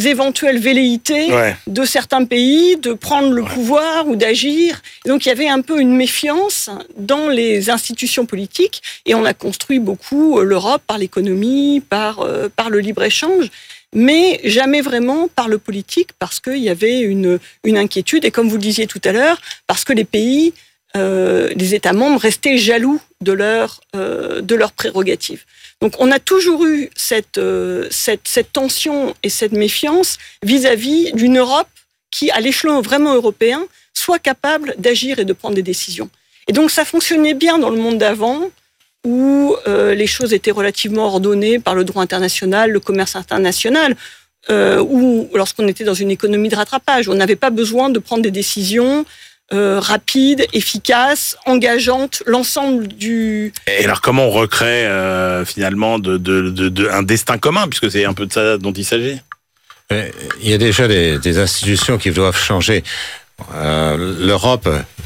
éventuelles velléités de certains pays de prendre le pouvoir ou d'agir. Et donc il y avait un peu une méfiance dans les institutions politiques et on a construit beaucoup l'Europe par l'économie, par le libre-échange, mais jamais vraiment par le politique parce qu'il y avait une inquiétude et comme vous le disiez tout à l'heure, parce que les pays, les États membres restaient jaloux de leurs prérogatives. Donc on a toujours eu cette tension et cette méfiance vis-à-vis d'une Europe qui, à l'échelon vraiment européen, soit capable d'agir et de prendre des décisions. Et donc ça fonctionnait bien dans le monde d'avant, où les choses étaient relativement ordonnées par le droit international, le commerce international, ou lorsqu'on était dans une économie de rattrapage. On n'avait pas besoin de prendre des décisions rapides, efficaces, engageantes, l'ensemble du... Et alors comment on recrée finalement un destin commun, puisque c'est un peu de ça dont il s'agit? Il y a déjà des institutions qui doivent changer. L'Europe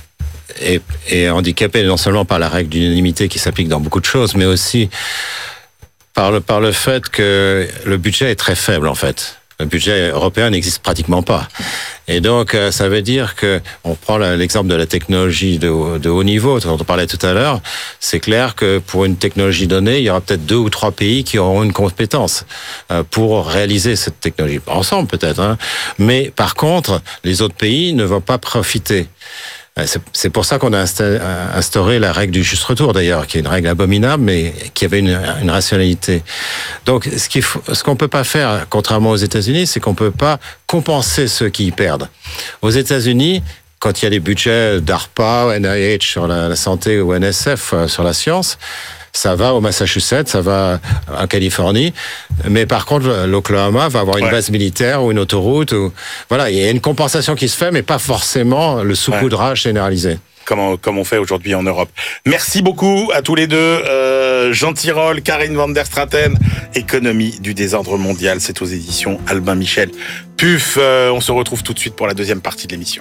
est handicapée non seulement par la règle d'unanimité qui s'applique dans beaucoup de choses, mais aussi par le fait que le budget est très faible en fait. Le budget européen n'existe pratiquement pas. Et donc, ça veut dire que, on prend l'exemple de la technologie de haut niveau, dont on parlait tout à l'heure, c'est clair que pour une technologie donnée, il y aura peut-être 2 ou 3 pays qui auront une compétence pour réaliser cette technologie. Ensemble peut-être, hein. Mais par contre, les autres pays ne vont pas profiter. C'est pour ça qu'on a instauré la règle du juste retour, d'ailleurs, qui est une règle abominable, mais qui avait une rationalité. Donc, ce qu'on peut pas faire, contrairement aux États-Unis, c'est qu'on peut pas compenser ceux qui y perdent. Aux États-Unis, quand il y a des budgets d'ARPA, NIH sur la santé ou NSF sur la science, ça va au Massachusetts, ça va en Californie, mais par contre l'Oklahoma va avoir une base militaire ou une autoroute. Voilà, il y a une compensation qui se fait, mais pas forcément le saupoudrage généralisé. Comme on fait aujourd'hui en Europe. Merci beaucoup à tous les deux. Jean Tirole, Karine van der Straten, Économie du désordre mondial, c'est aux éditions Albin Michel. Puf, on se retrouve tout de suite pour la deuxième partie de l'émission.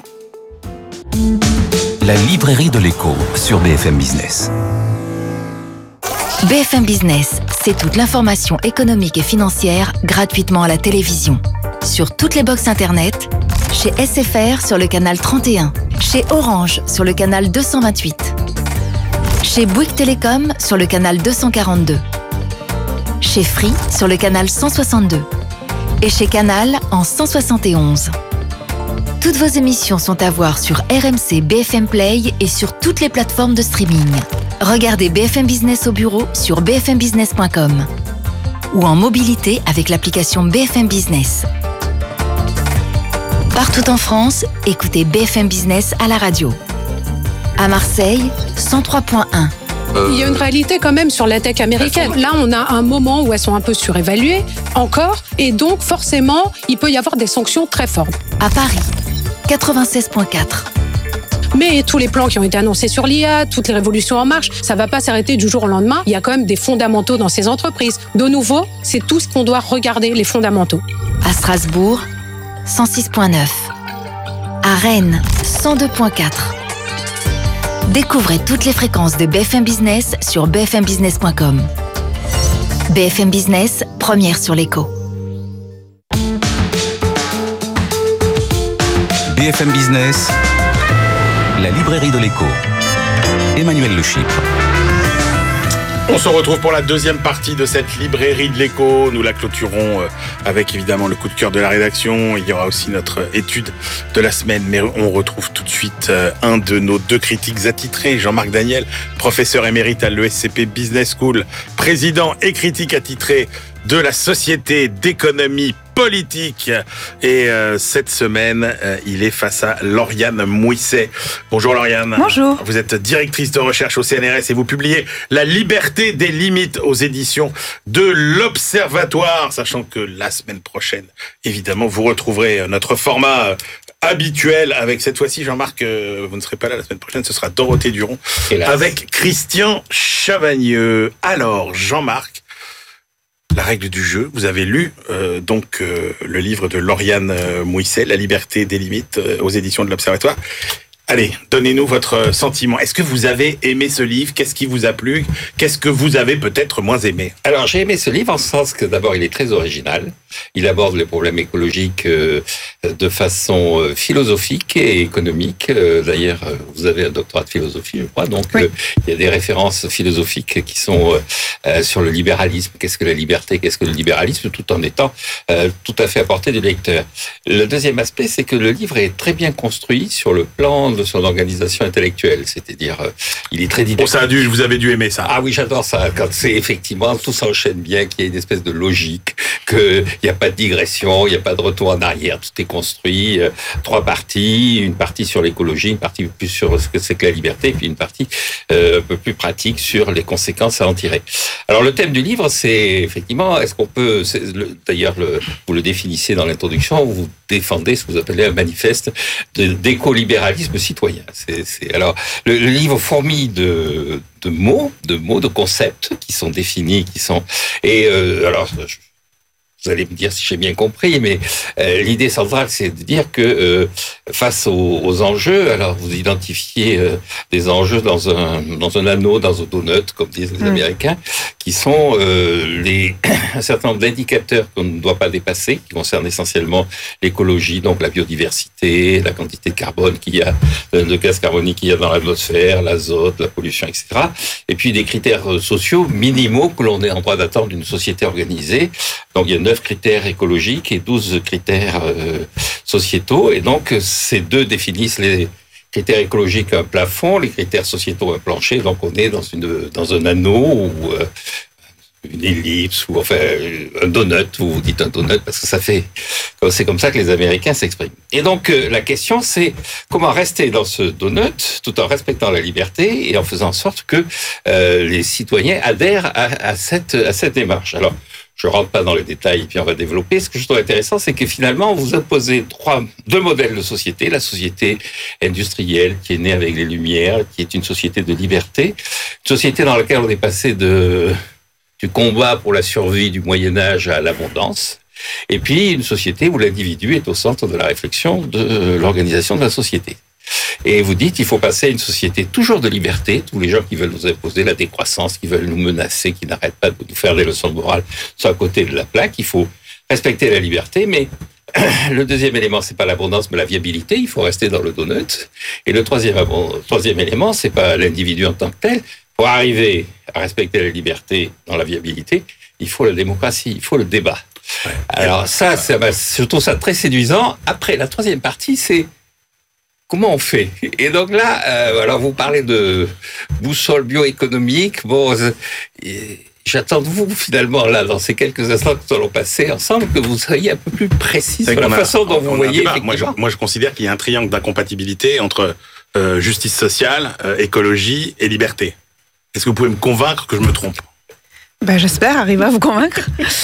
La librairie de l'écho sur BFM Business. BFM Business, c'est toute l'information économique et financière gratuitement à la télévision. Sur toutes les box internet, chez SFR sur le canal 31, chez Orange sur le canal 228, chez Bouygues Télécom sur le canal 242, chez Free sur le canal 162 et chez Canal en 171. Toutes vos émissions sont à voir sur RMC BFM Play et sur toutes les plateformes de streaming. Regardez BFM Business au bureau sur bfmbusiness.com ou en mobilité avec l'application BFM Business. Partout en France, écoutez BFM Business à la radio. À Marseille, 103.1. Il y a une réalité quand même sur la tech américaine. Là, on a un moment où elles sont un peu surévaluées, encore, et donc forcément, il peut y avoir des sanctions très fortes. À Paris, 96.4. Mais tous les plans qui ont été annoncés sur l'IA, toutes les révolutions en marche, ça ne va pas s'arrêter du jour au lendemain. Il y a quand même des fondamentaux dans ces entreprises. De nouveau, c'est tout ce qu'on doit regarder, les fondamentaux. À Strasbourg, 106.9. À Rennes, 102.4. Découvrez toutes les fréquences de BFM Business sur bfmbusiness.com. BFM Business, première sur l'écho. BFM Business, la librairie de l'écho. Emmanuel Le Chypre. On se retrouve pour la deuxième partie de cette librairie de l'écho. Nous la clôturons avec évidemment le coup de cœur de la rédaction. Il y aura aussi notre étude de la semaine. Mais on retrouve tout de suite un de nos deux critiques attitrés, Jean-Marc Daniel, professeur émérite à l'ESCP Business School, président et critique attitré de la Société d'économie politique. Et cette semaine, il est face à Lauriane Mouisset. Bonjour Lauriane. Bonjour. Vous êtes directrice de recherche au CNRS et vous publiez La liberté des limites aux éditions de l'Observatoire, sachant que la semaine prochaine, évidemment, vous retrouverez notre format habituel avec cette fois-ci, Jean-Marc, vous ne serez pas là la semaine prochaine, ce sera Dorothée Duron avec Christian Chavagneux. Alors, Jean-Marc, la règle du jeu, vous avez lu le livre de Lauriane Mouisset, La liberté des limites aux éditions de l'Observatoire. Allez, donnez-nous votre sentiment. Est-ce que vous avez aimé ce livre? Qu'est-ce qui vous a plu? Qu'est-ce que vous avez peut-être moins aimé? Alors, j'ai aimé ce livre en ce sens que d'abord, il est très original. Il aborde les problèmes écologiques de façon philosophique et économique. D'ailleurs, vous avez un doctorat de philosophie, je crois. Donc, oui. Il y a des références philosophiques qui sont sur le libéralisme. Qu'est-ce que la liberté? Qu'est-ce que le libéralisme? Tout en étant tout à fait à portée du lecteur. Le deuxième aspect, c'est que le livre est très bien construit sur le plan de son organisation intellectuelle. C'est-à-dire, il est très didactique. Vous avez dû aimer ça. Ah oui, j'adore ça. Quand c'est effectivement, tout s'enchaîne bien, qu'il y ait une espèce de logique, qu'il n'y a pas de digression, il n'y a pas de retour en arrière. Tout est construit. 3 parties. Une partie sur l'écologie, une partie plus sur ce que c'est que la liberté, et puis une partie un peu plus pratique sur les conséquences à en tirer. Alors, le thème du livre, c'est effectivement, est-ce qu'on peut, d'ailleurs, vous le définissez dans l'introduction, vous défendez ce que vous appelez un manifeste d'écolibéralisme citoyen. Alors, le livre fourmille de mots, de concepts qui sont définis, alors, vous allez me dire si j'ai bien compris, mais l'idée centrale, c'est de dire que face aux enjeux, alors vous identifiez des enjeux dans un anneau, dans un donut, comme disent les Américains, qui sont un certain nombre d'indicateurs qu'on ne doit pas dépasser, qui concernent essentiellement l'écologie, donc la biodiversité, la quantité de carbone qu'il y a, de gaz carbonique qu'il y a dans l'atmosphère, l'azote, la pollution, etc. Et puis des critères sociaux minimaux que l'on est en droit d'attendre d'une société organisée. Donc il y a 9 critères écologiques et 12 critères sociétaux. Et donc, ces deux définissent les critères écologiques un plafond, les critères sociétaux un plancher. Donc, on est dans un anneau ou une ellipse ou enfin un donut. Vous dites un donut parce que c'est comme ça que les Américains s'expriment. Et donc, la question, c'est comment rester dans ce donut tout en respectant la liberté et en faisant en sorte que les citoyens adhèrent à cette démarche. Alors, je rentre pas dans les détails et puis on va développer. Ce que je trouve intéressant, c'est que finalement, vous imposez deux modèles de société. La société industrielle qui est née avec les Lumières, qui est une société de liberté. Une société dans laquelle on est passé du combat pour la survie du Moyen-Âge à l'abondance. Et puis, une société où l'individu est au centre de la réflexion de l'organisation de la société. Et vous dites, il faut passer à une société toujours de liberté. Tous les gens qui veulent nous imposer la décroissance, qui veulent nous menacer, qui n'arrêtent pas de nous faire des leçons de morale, sont à côté de la plaque. Il faut respecter la liberté, mais le deuxième élément, c'est pas l'abondance, mais la viabilité. Il faut rester dans le donut. Et le troisième élément, c'est pas l'individu en tant que tel. Pour arriver à respecter la liberté dans la viabilité, il faut la démocratie, il faut le débat. Ouais. Alors je trouve ça très séduisant. Après, la troisième partie, c'est comment on fait? Et donc là, alors vous parlez de boussole bioéconomique. Bon, j'attends de vous, finalement, là, dans ces quelques instants que nous allons passer ensemble, que vous soyez un peu plus précis sur la façon dont vous voyez. Moi, je considère qu'il y a un triangle d'incompatibilité entre justice sociale, écologie et liberté. Est-ce que vous pouvez me convaincre que je me trompe? J'espère arriver à vous convaincre.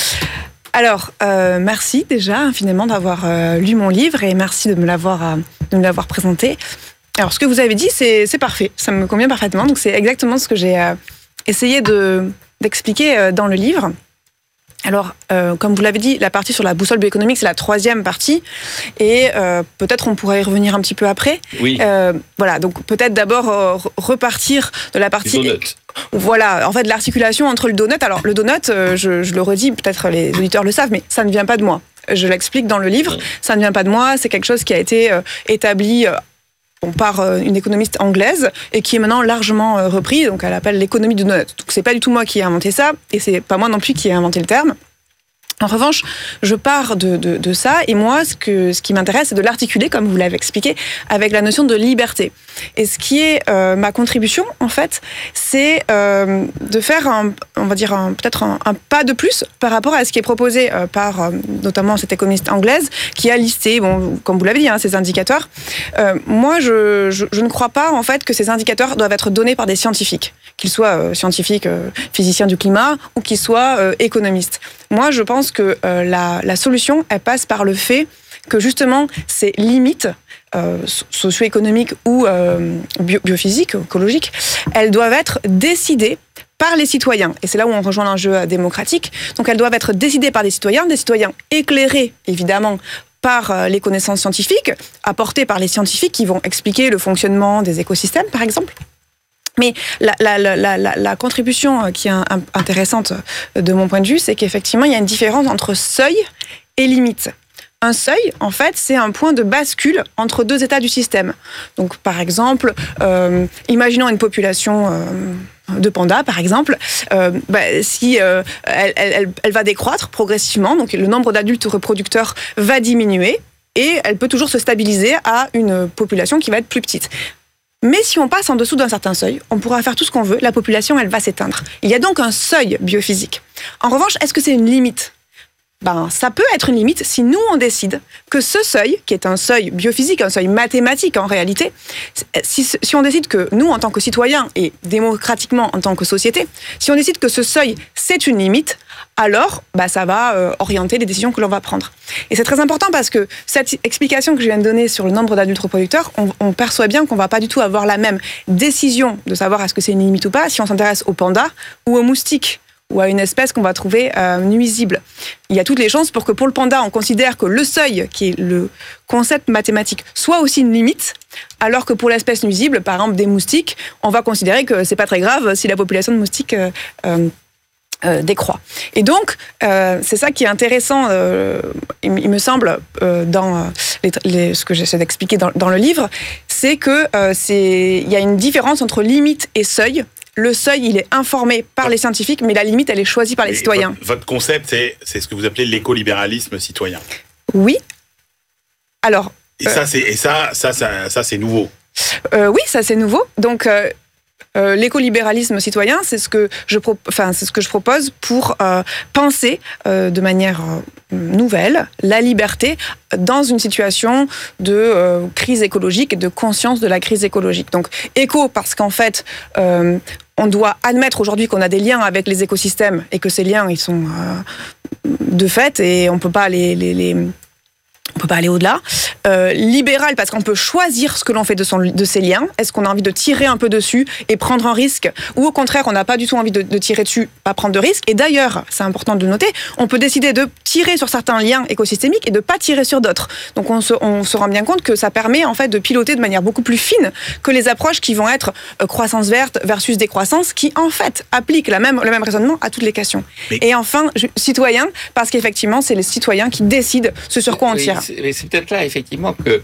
Alors, merci déjà infiniment d'avoir lu mon livre et merci de me l'avoir présenté. Alors, ce que vous avez dit, c'est parfait. Ça me convient parfaitement. Donc, c'est exactement ce que j'ai essayé d'expliquer dans le livre. Alors, comme vous l'avez dit, la partie sur la boussole bioéconomique, c'est la troisième partie. Et peut-être on pourrait y revenir un petit peu après. Oui. Voilà, donc peut-être d'abord repartir de la partie... Voilà, en fait, l'articulation entre le donut. Alors, le donut, je le redis, peut-être les auditeurs le savent, mais ça ne vient pas de moi. Je l'explique dans le livre. Ça ne vient pas de moi, c'est quelque chose qui a été établi par une économiste anglaise et qui est maintenant largement repris. Donc, elle appelle l'économie du donut. Donc, c'est pas du tout moi qui ai inventé ça et c'est pas moi non plus qui ai inventé le terme. En revanche, je pars de ça et moi, ce qui m'intéresse, c'est de l'articuler, comme vous l'avez expliqué, avec la notion de liberté. Et ce qui est ma contribution, en fait, c'est de faire peut-être un pas de plus par rapport à ce qui est proposé par notamment cette économiste anglaise qui a listé, comme vous l'avez dit, ces indicateurs. Moi, je ne crois pas, en fait, que ces indicateurs doivent être donnés par des scientifiques, qu'ils soient scientifiques, physiciens du climat ou qu'ils soient économistes. Moi, je pense que la solution, elle passe par le fait que justement, ces limites socio-économiques ou biophysiques, écologiques, elles doivent être décidées par les citoyens. Et c'est là où on rejoint l'enjeu démocratique. Donc, elles doivent être décidées par des citoyens éclairés, évidemment, par les connaissances scientifiques, apportées par les scientifiques qui vont expliquer le fonctionnement des écosystèmes, par exemple. Mais la contribution qui est intéressante de mon point de vue, c'est qu'effectivement, il y a une différence entre seuil et limite. Un seuil, en fait, c'est un point de bascule entre deux états du système. Donc, par exemple, imaginons une population de pandas, par exemple, si elle va décroître progressivement, donc le nombre d'adultes reproducteurs va diminuer, et elle peut toujours se stabiliser à une population qui va être plus petite. Mais si on passe en dessous d'un certain seuil, on pourra faire tout ce qu'on veut, la population, elle va s'éteindre. Il y a donc un seuil biophysique. En revanche, est-ce que c'est une limite ? Ça peut être une limite si nous, on décide que ce seuil, qui est un seuil biophysique, un seuil mathématique en réalité, si on décide que nous, en tant que citoyens et démocratiquement en tant que société, si on décide que ce seuil, c'est une limite, alors ça va orienter les décisions que l'on va prendre. Et c'est très important parce que cette explication que je viens de donner sur le nombre d'adultes reproducteurs, on perçoit bien qu'on ne va pas du tout avoir la même décision de savoir est-ce que c'est une limite ou pas si on s'intéresse aux pandas ou aux moustiques, ou à une espèce qu'on va trouver nuisible. Il y a toutes les chances pour que pour le panda, on considère que le seuil, qui est le concept mathématique, soit aussi une limite, alors que pour l'espèce nuisible, par exemple des moustiques, on va considérer que c'est pas très grave si la population de moustiques décroît. Et donc, c'est ça qui est intéressant, il me semble, dans ce que j'essaie d'expliquer dans le livre, c'est que il y a une différence entre limite et seuil. Le seuil, il est informé par les scientifiques, mais la limite, elle est choisie par les citoyens. Votre concept, c'est ce que vous appelez l'écolibéralisme citoyen. Oui. Alors. Et ça, c'est nouveau. Oui, ça, c'est nouveau. Donc, l'écolibéralisme citoyen, c'est ce que je propose pour penser de manière nouvelle la liberté dans une situation de crise écologique et de conscience de la crise écologique. Donc, éco, parce qu'en fait, on doit admettre aujourd'hui qu'on a des liens avec les écosystèmes et que ces liens, ils sont de fait et on peut pas on peut pas aller au-delà. Libéral, parce qu'on peut choisir ce que l'on fait de ces liens. Est-ce qu'on a envie de tirer un peu dessus et prendre un risque ? Ou au contraire, on n'a pas du tout envie de tirer dessus, pas prendre de risque. Et d'ailleurs, c'est important de le noter, on peut décider de tirer sur certains liens écosystémiques et de pas tirer sur d'autres. Donc on se rend bien compte que ça permet en fait de piloter de manière beaucoup plus fine que les approches qui vont être croissance verte versus décroissance, qui en fait appliquent le même raisonnement à toutes les questions. Et enfin, citoyen, parce qu'effectivement, c'est les citoyens qui décident ce sur quoi on tire. Mais c'est peut-être là, effectivement, que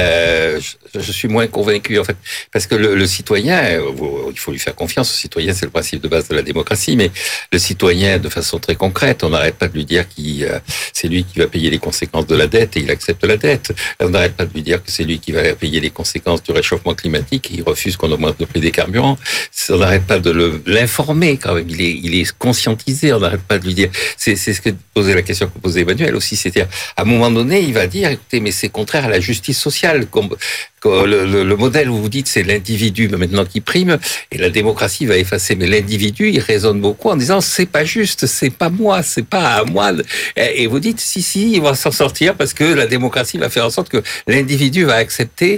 je suis moins convaincu, en fait. Parce que le citoyen, il faut lui faire confiance. Le citoyen, c'est le principe de base de la démocratie. Mais le citoyen, de façon très concrète, on n'arrête pas de lui dire que c'est lui qui va payer les conséquences de la dette et il accepte la dette. On n'arrête pas de lui dire que c'est lui qui va payer les conséquences du réchauffement climatique et il refuse qu'on augmente le prix des carburants. On n'arrête pas de l'informer, quand même. Il est conscientisé. On n'arrête pas de lui dire. C'est ce que posait la question que posait Emmanuel aussi. C'est-à-dire, à un moment donné, il va dire, écoutez, mais c'est contraire à la justice sociale. Le modèle où vous dites c'est l'individu maintenant qui prime et la démocratie va effacer, mais l'individu il raisonne beaucoup en disant c'est pas juste, c'est pas moi, c'est pas à moi, et vous dites si il va s'en sortir parce que la démocratie va faire en sorte que l'individu va accepter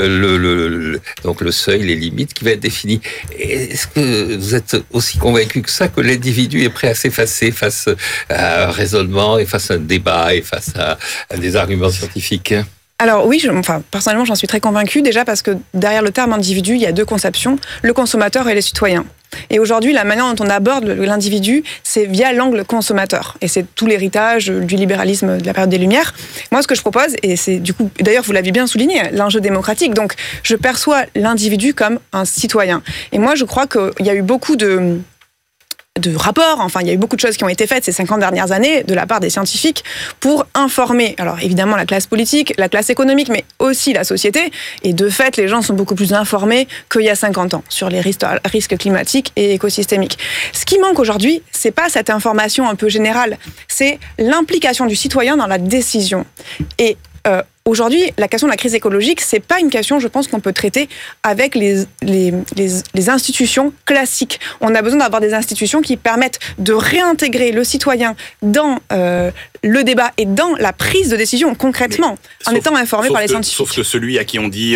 donc le seuil, les limites qui va être définies. Est-ce que vous êtes aussi convaincu que ça, que l'individu est prêt à s'effacer face à un raisonnement et face à un débat et face à des arguments scientifiques? Alors oui, personnellement, j'en suis très convaincue, déjà parce que derrière le terme individu, il y a deux conceptions, le consommateur et les citoyens. Et aujourd'hui, la manière dont on aborde l'individu, c'est via l'angle consommateur. Et c'est tout l'héritage du libéralisme de la période des Lumières. Moi, ce que je propose, et c'est du coup, d'ailleurs, vous l'avez bien souligné, l'enjeu démocratique. Donc, je perçois l'individu comme un citoyen. Et moi, je crois qu'il y a eu beaucoup de rapports, il y a eu beaucoup de choses qui ont été faites ces 50 dernières années de la part des scientifiques pour informer, alors évidemment la classe politique, la classe économique, mais aussi la société. Et de fait, les gens sont beaucoup plus informés qu'il y a 50 ans sur les risques climatiques et écosystémiques. Ce qui manque aujourd'hui, c'est pas cette information un peu générale, c'est l'implication du citoyen dans la décision. Et aujourd'hui, la question de la crise écologique, c'est pas une question, je pense, qu'on peut traiter avec les institutions classiques. On a besoin d'avoir des institutions qui permettent de réintégrer le citoyen dans le débat et dans la prise de décision concrètement, en étant informé par les scientifiques. Sauf que celui à qui on dit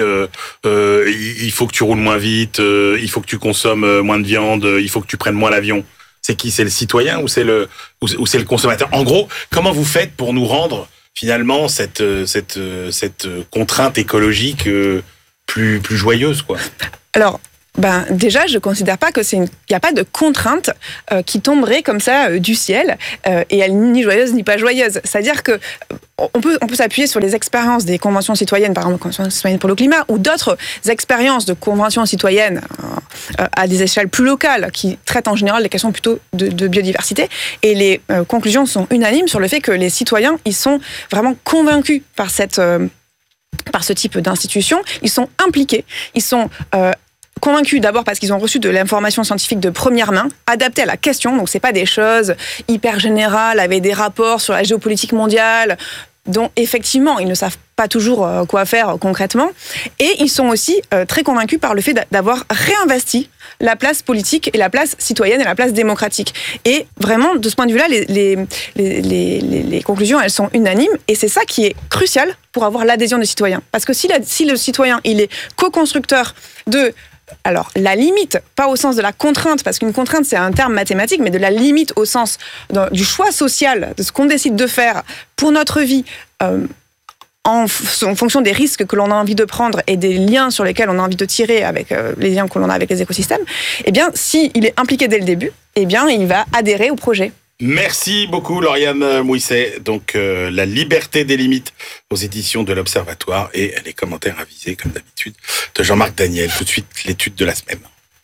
il faut que tu roules moins vite, il faut que tu consommes moins de viande, il faut que tu prennes moins l'avion. C'est qui ? C'est le citoyen ou c'est le consommateur ? En gros, comment vous faites pour nous rendre finalement cette contrainte écologique plus joyeuse, quoi. Alors, déjà, je considère pas que il y a pas de contrainte qui tomberait comme ça du ciel et elle n'est ni joyeuse ni pas joyeuse. C'est-à-dire que on peut s'appuyer sur les expériences des conventions citoyennes, par exemple la Convention citoyenne pour le climat, ou d'autres expériences de conventions citoyennes à des échelles plus locales qui traitent en général des questions plutôt de biodiversité. Et les conclusions sont unanimes sur le fait que les citoyens, ils sont vraiment convaincus par ce type d'institution. Ils sont impliqués, ils sont convaincus d'abord parce qu'ils ont reçu de l'information scientifique de première main, adaptée à la question. Donc c'est pas des choses hyper générales avec des rapports sur la géopolitique mondiale dont effectivement ils ne savent pas toujours quoi faire concrètement. Et ils sont aussi très convaincus par le fait d'avoir réinvesti la place politique et la place citoyenne et la place démocratique. Et vraiment, de ce point de vue-là, les conclusions, elles sont unanimes. Et c'est ça qui est crucial pour avoir l'adhésion des citoyens. Parce que si le citoyen, il est co-constructeur alors, la limite, pas au sens de la contrainte, parce qu'une contrainte, c'est un terme mathématique, mais de la limite au sens du choix social, de ce qu'on décide de faire pour notre vie, en fonction des risques que l'on a envie de prendre et des liens sur lesquels on a envie de tirer avec les liens que l'on a avec les écosystèmes, eh bien, s'il est impliqué dès le début, eh bien, il va adhérer au projet. Merci beaucoup, Lauriane Mouisset. Donc, La liberté des limites aux éditions de l'Observatoire et les commentaires avisés, comme d'habitude, de Jean-Marc Daniel. Tout de suite, l'étude de la semaine.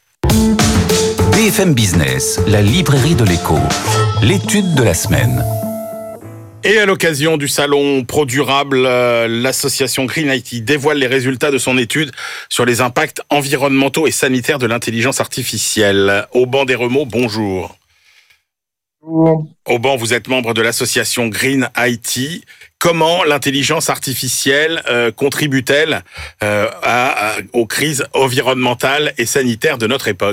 BFM Business, la librairie de l'écho. L'étude de la semaine. Et à l'occasion du salon ProDurable, l'association Green IT dévoile les résultats de son étude sur les impacts environnementaux et sanitaires de l'intelligence artificielle. Auban Desremeaux, bonjour. Auban, vous êtes membre de l'association Green IT. Comment l'intelligence artificielle contribue-t-elle aux crises environnementales et sanitaires de notre époque ?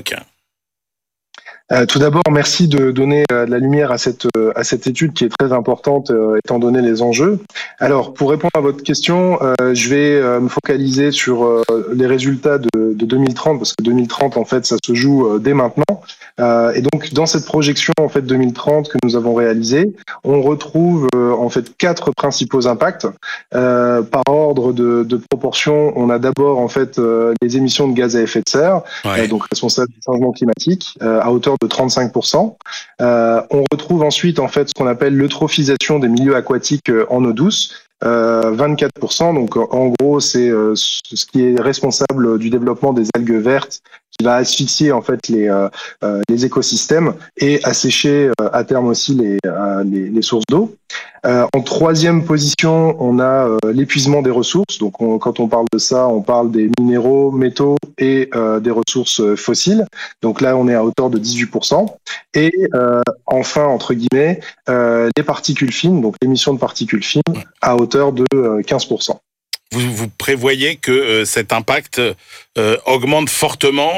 Tout d'abord, merci de donner de la lumière à cette étude qui est très importante étant donné les enjeux. Alors, pour répondre à votre question, je vais me focaliser sur les résultats de 2030 parce que 2030, en fait, ça se joue dès maintenant. Et donc, dans cette projection en fait 2030 que nous avons réalisée, on retrouve en fait 4 principaux impacts. Par ordre de proportion, on a d'abord en fait les émissions de gaz à effet de serre, donc responsables du changement climatique, à hauteur de 35%. On retrouve ensuite en fait ce qu'on appelle l'eutrophisation des milieux aquatiques en eau douce. 24%, donc en gros c'est ce qui est responsable du développement des algues vertes qui va asphyxier en fait les écosystèmes et assécher à terme aussi les sources d'eau. En troisième position, on a l'épuisement des ressources. Donc quand on parle de ça, on parle des minéraux, métaux et des ressources fossiles. Donc là, on est à hauteur de 18%. Et enfin, entre guillemets, les particules fines, donc l'émission de particules fines à hauteur de 15%. Vous prévoyez que cet impact augmente fortement,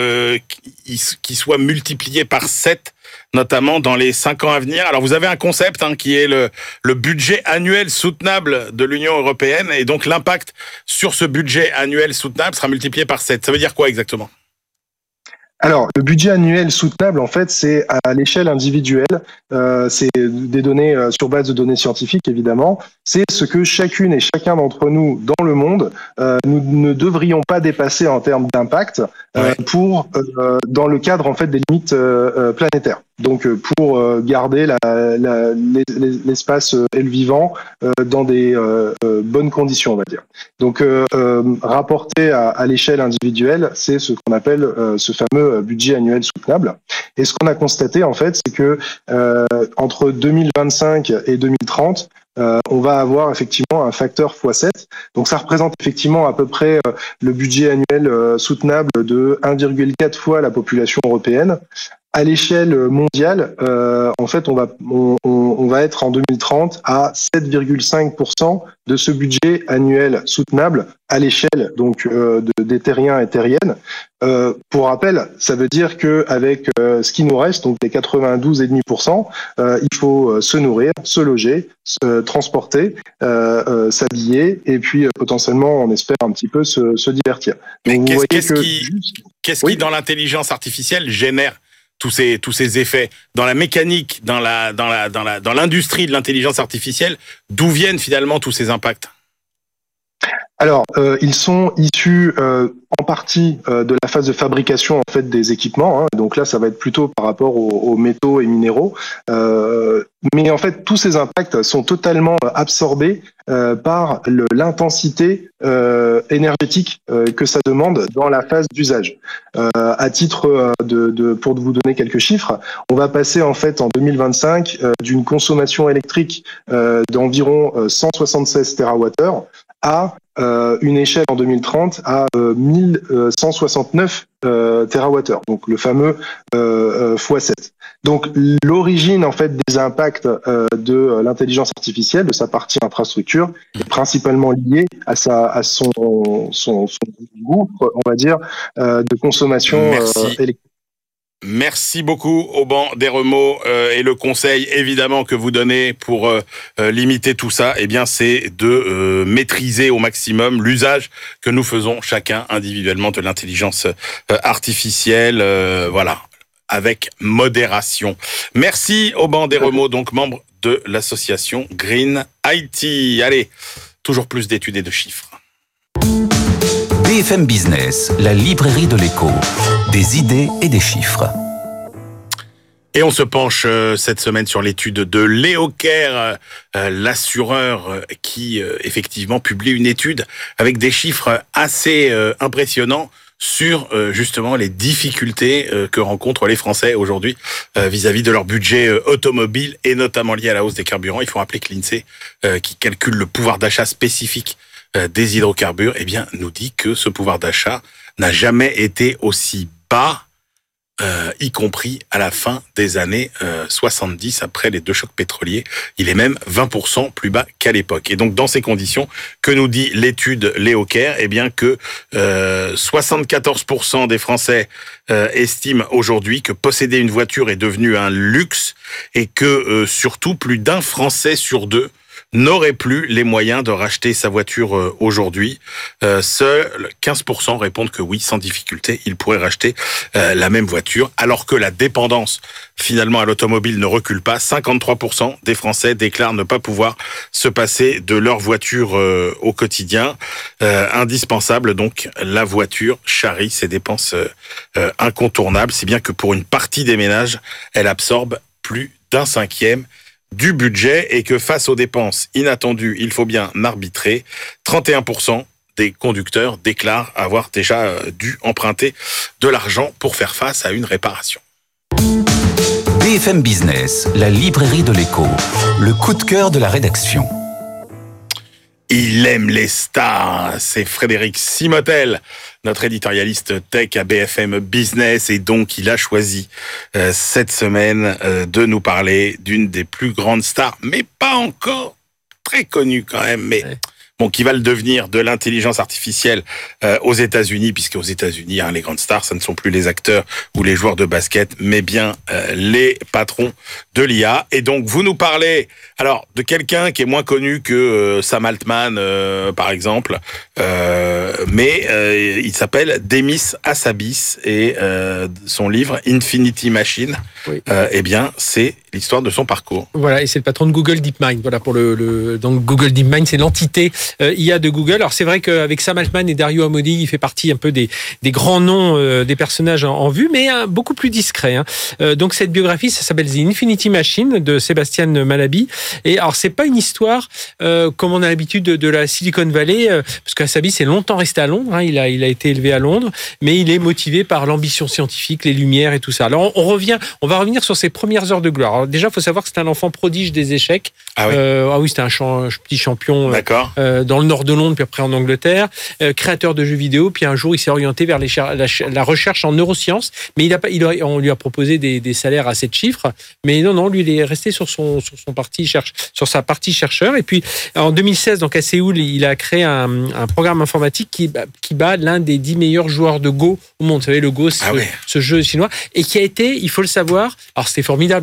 qu'il soit multiplié par 7, notamment dans les 5 ans à venir. Alors vous avez un concept qui est le budget annuel soutenable de l'Union européenne, et donc l'impact sur ce budget annuel soutenable sera multiplié par 7. Ça veut dire quoi exactement ? Alors, le budget annuel soutenable, en fait, c'est à l'échelle individuelle. C'est des données sur base de données scientifiques, évidemment. C'est ce que chacune et chacun d'entre nous dans le monde, nous ne devrions pas dépasser en termes d'impact pour dans le cadre en fait des limites planétaires. Donc, pour garder l'espace et le vivant dans des bonnes conditions, on va dire. Donc, rapporté à l'échelle individuelle, c'est ce qu'on appelle ce fameux budget annuel soutenable. Et ce qu'on a constaté, en fait, c'est que entre 2025 et 2030, on va avoir effectivement un facteur x7. Donc ça représente effectivement à peu près le budget annuel soutenable de 1,4 fois la population européenne. À l'échelle mondiale, en fait, on va être en 2030 à 7,5% de ce budget annuel soutenable à l'échelle donc des terriens et terriennes. Pour rappel, ça veut dire que avec ce qui nous reste, donc les 92,5%, il faut se nourrir, se loger, se transporter, s'habiller et puis potentiellement, on espère un petit peu se divertir. Mais qu'est-ce qui dans l'intelligence artificielle génère tous ces effets dans la mécanique, dans l'industrie de l'intelligence artificielle, d'où viennent finalement tous ces impacts? Alors, ils sont issus en partie de la phase de fabrication en fait des équipements. Donc là, ça va être plutôt par rapport aux métaux et minéraux. Mais en fait, tous ces impacts sont totalement absorbés par l'intensité énergétique que ça demande dans la phase d'usage. À titre pour vous donner quelques chiffres, on va passer en fait en 2025 d'une consommation électrique d'environ 176 TWh à une échelle en 2030 à 1169 TWh, donc le fameux x7. Donc l'origine en fait des impacts de l'intelligence artificielle, de sa partie infrastructure, est principalement liée à son gouffre, on va dire, de consommation électrique. Merci beaucoup Auban Desremeaux et le conseil évidemment que vous donnez pour limiter tout ça, eh bien c'est de maîtriser au maximum l'usage que nous faisons chacun individuellement de l'intelligence artificielle, voilà, avec modération. Merci Auban Desremeaux, donc membre de l'association Green IT. Allez, toujours plus d'études et de chiffres. BFM Business, la librairie de l'écho. Des idées et des chiffres. Et on se penche cette semaine sur l'étude de Leocare, l'assureur qui effectivement publie une étude avec des chiffres assez impressionnants sur justement les difficultés que rencontrent les Français aujourd'hui vis-à-vis de leur budget automobile et notamment lié à la hausse des carburants. Il faut rappeler que l'INSEE, qui calcule le pouvoir d'achat spécifique des hydrocarbures, eh bien, nous dit que ce pouvoir d'achat n'a jamais été aussi bas, y compris à la fin des années 70, après les 2 chocs pétroliers. Il est même 20% plus bas qu'à l'époque. Et donc, dans ces conditions, que nous dit l'étude Leocare? Eh bien, que 74% des Français estiment aujourd'hui que posséder une voiture est devenu un luxe et que, surtout, plus d'un Français sur 2 n'aurait plus les moyens de racheter sa voiture aujourd'hui. Seuls 15% répondent que oui, sans difficulté, ils pourraient racheter la même voiture, alors que la dépendance finalement à l'automobile ne recule pas. 53% des Français déclarent ne pas pouvoir se passer de leur voiture au quotidien. Indispensable, donc la voiture charrie ses dépenses incontournables, si bien que pour une partie des ménages, elle absorbe plus d'un cinquième du budget et que face aux dépenses inattendues, il faut bien arbitrer. 31% des conducteurs déclarent avoir déjà dû emprunter de l'argent pour faire face à une réparation. BFM Business, la librairie de l'écho, le coup de cœur de la rédaction. Il aime les stars, c'est Frédéric Simotel, notre éditorialiste tech à BFM Business, et donc il a choisi cette semaine de nous parler d'une des plus grandes stars, mais pas encore très connue quand même, mais bon, qui va le devenir, de l'intelligence artificielle aux États-Unis, puisque aux États-Unis, les grandes stars, ce ne sont plus les acteurs ou les joueurs de basket, mais bien les patrons de l'IA. Et donc, vous nous parlez alors de quelqu'un qui est moins connu que Sam Altman, par exemple, mais il s'appelle Demis Hassabis, et son livre Infinity Machine, eh bien, c'est l'histoire de son parcours. Voilà, et c'est le patron de Google DeepMind. Voilà, pour donc Google DeepMind, c'est l'entité IA de Google. Alors c'est vrai qu'avec Sam Altman et Dario Amodei, il fait partie un peu des grands noms des personnages en vue, mais beaucoup plus discret. Donc cette biographie, ça s'appelle The Infinity Machine de Sébastien Malaby. Et alors c'est pas une histoire comme on a l'habitude de la Silicon Valley, parce qu'Hassabis est longtemps resté à Londres. Il a été élevé à Londres, mais il est motivé par l'ambition scientifique, les lumières et tout ça. Alors on va revenir sur ses premières heures de gloire. Alors déjà, il faut savoir que c'est un enfant prodige des échecs. Ah oui, oui, c'était un petit champion dans le nord de Londres, puis après en Angleterre, créateur de jeux vidéo, puis un jour il s'est orienté vers la recherche en neurosciences, mais on lui a proposé des salaires à 7 chiffres, mais non, lui il est resté sur sa partie chercheur. Et puis en 2016, donc à Séoul, il a créé un programme informatique qui bat l'un des 10 meilleurs joueurs de Go au monde. Vous savez, le Go, c'est ce jeu chinois, et qui a été, il faut le savoir, alors c'était formidable, on avait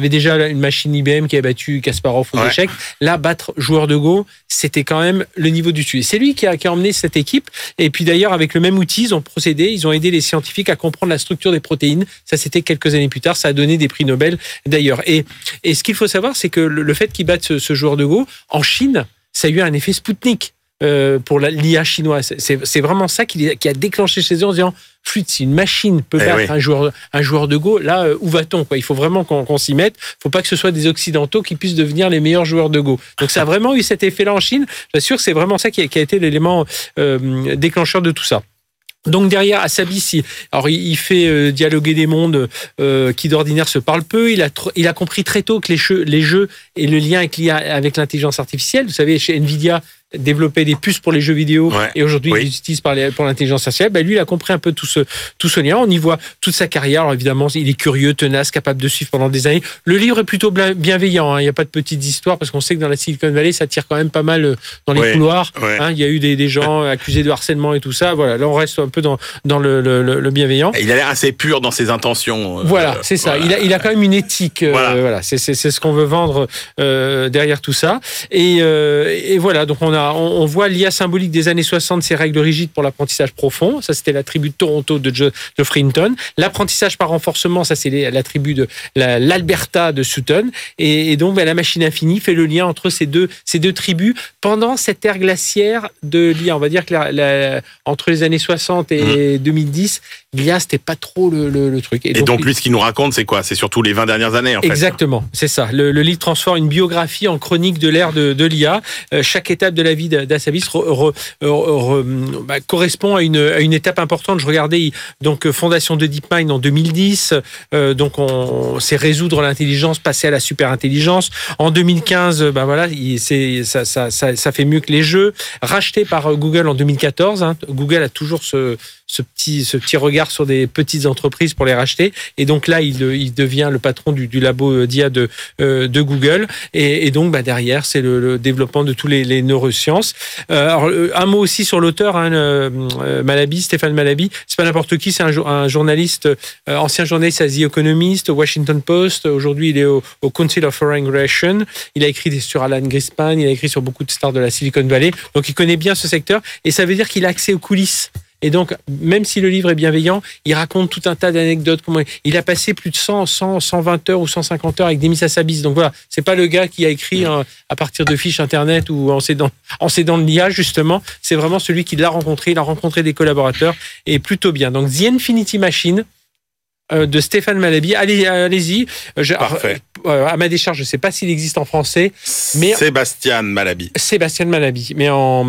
avait déjà une machine IBM qui avait battu Kasparov aux échecs. Là, battre joueur de Go, c'était quand même le niveau du dessus. C'est lui qui a emmené cette équipe. Et puis d'ailleurs, avec le même outil, ils ont aidé les scientifiques à comprendre la structure des protéines. Ça, c'était quelques années plus tard. Ça a donné des prix Nobel d'ailleurs. Et ce qu'il faut savoir, c'est que le fait qu'il batte ce joueur de Go, en Chine, ça a eu un effet Spoutnik pour l'IA chinoise. C'est vraiment ça qui a déclenché chez eux en disant flûte, si une machine peut battre un joueur de Go, là, où va-t-on, quoi? Il faut vraiment qu'on s'y mette. Il ne faut pas que ce soit des Occidentaux qui puissent devenir les meilleurs joueurs de Go. Donc ça a vraiment eu cet effet-là en Chine. J'assure que c'est vraiment ça qui a été l'élément déclencheur de tout ça. Donc derrière Hassabis, il fait dialoguer des mondes qui d'ordinaire se parlent peu. Il a compris très tôt que les jeux et le lien avec l'intelligence artificielle. Vous savez, chez Nvidia, développer des puces pour les jeux vidéo et aujourd'hui ils utilisent pour l'intelligence artificielle. Lui, il a compris un peu tout ce lien. On y voit toute sa carrière. Alors évidemment, il est curieux, tenace, capable de suivre pendant des années. Le livre est plutôt bienveillant. Il n'y a pas de petites histoires parce qu'on sait que dans la Silicon Valley, ça tire quand même pas mal dans les couloirs. Il y a eu des gens accusés de harcèlement et tout ça. Voilà, là on reste un peu dans le bienveillant. Il a l'air assez pur dans ses intentions. Voilà, c'est ça. Il a quand même une éthique. Voilà, c'est ce qu'on veut vendre derrière tout ça. Et voilà, donc on voit l'IA symbolique des années 60, ses règles rigides pour l'apprentissage profond. Ça, c'était la tribu de Toronto de Geoffrey Hinton. L'apprentissage par renforcement, ça, c'est la tribu de l'Alberta de Sutton. Et donc, la machine infinie fait le lien entre ces deux tribus pendant cette ère glaciaire de l'IA. On va dire que entre les années 60 et 2010, l'IA, c'était pas trop le truc. Et donc, lui, ce qu'il nous raconte, c'est quoi? C'est surtout les 20 dernières années, en fait. Exactement, c'est ça. Le livre transforme une biographie en chronique de l'ère de l'IA. Chaque étape de la vie d'Hassabis correspond à une étape importante. Je regardais donc fondation de DeepMind en 2010. Donc c'est résoudre l'intelligence, passer à la super intelligence. En 2015, ça fait mieux que les jeux. Racheté par Google en 2014. Google a toujours ce petit regard sur des petites entreprises pour les racheter. Et donc là, il devient le patron du labo d'IA de Google. Et donc derrière, c'est le développement de tous les neurosciences. Alors, un mot aussi sur l'auteur, Malaby, Stéphane Malaby. C'est pas n'importe qui, c'est un journaliste, ancien journaliste à The Economist, au Washington Post. Aujourd'hui, il est au Council of Foreign Relations. Il a écrit sur Alan Greenspan, il a écrit sur beaucoup de stars de la Silicon Valley. Donc, il connaît bien ce secteur. Et ça veut dire qu'il a accès aux coulisses. Et donc, même si le livre est bienveillant, il raconte tout un tas d'anecdotes. Il a passé plus de 120 heures ou 150 heures avec Demis Hassabis. Donc voilà, c'est pas le gars qui a écrit à partir de fiches internet ou en s'aidant de l'IA, justement. C'est vraiment celui qui l'a rencontré. Il a rencontré des collaborateurs et plutôt bien. Donc, The Infinity Machine de Stéphane Malaby. Allez-y. Parfait. À ma décharge, je ne sais pas s'il existe en français. Mais Sébastien Malaby. Mais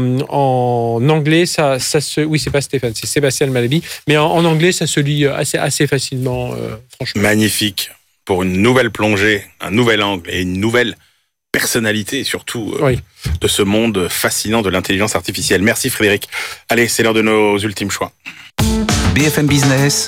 en anglais, oui, c'est pas Stéphane, c'est Sébastien Malaby. Mais en anglais, ça se lit assez facilement, franchement. Magnifique. Pour une nouvelle plongée, un nouvel angle et une nouvelle personnalité, surtout, de ce monde fascinant de l'intelligence artificielle. Merci Frédéric. Allez, c'est l'heure de nos ultimes choix. BFM Business,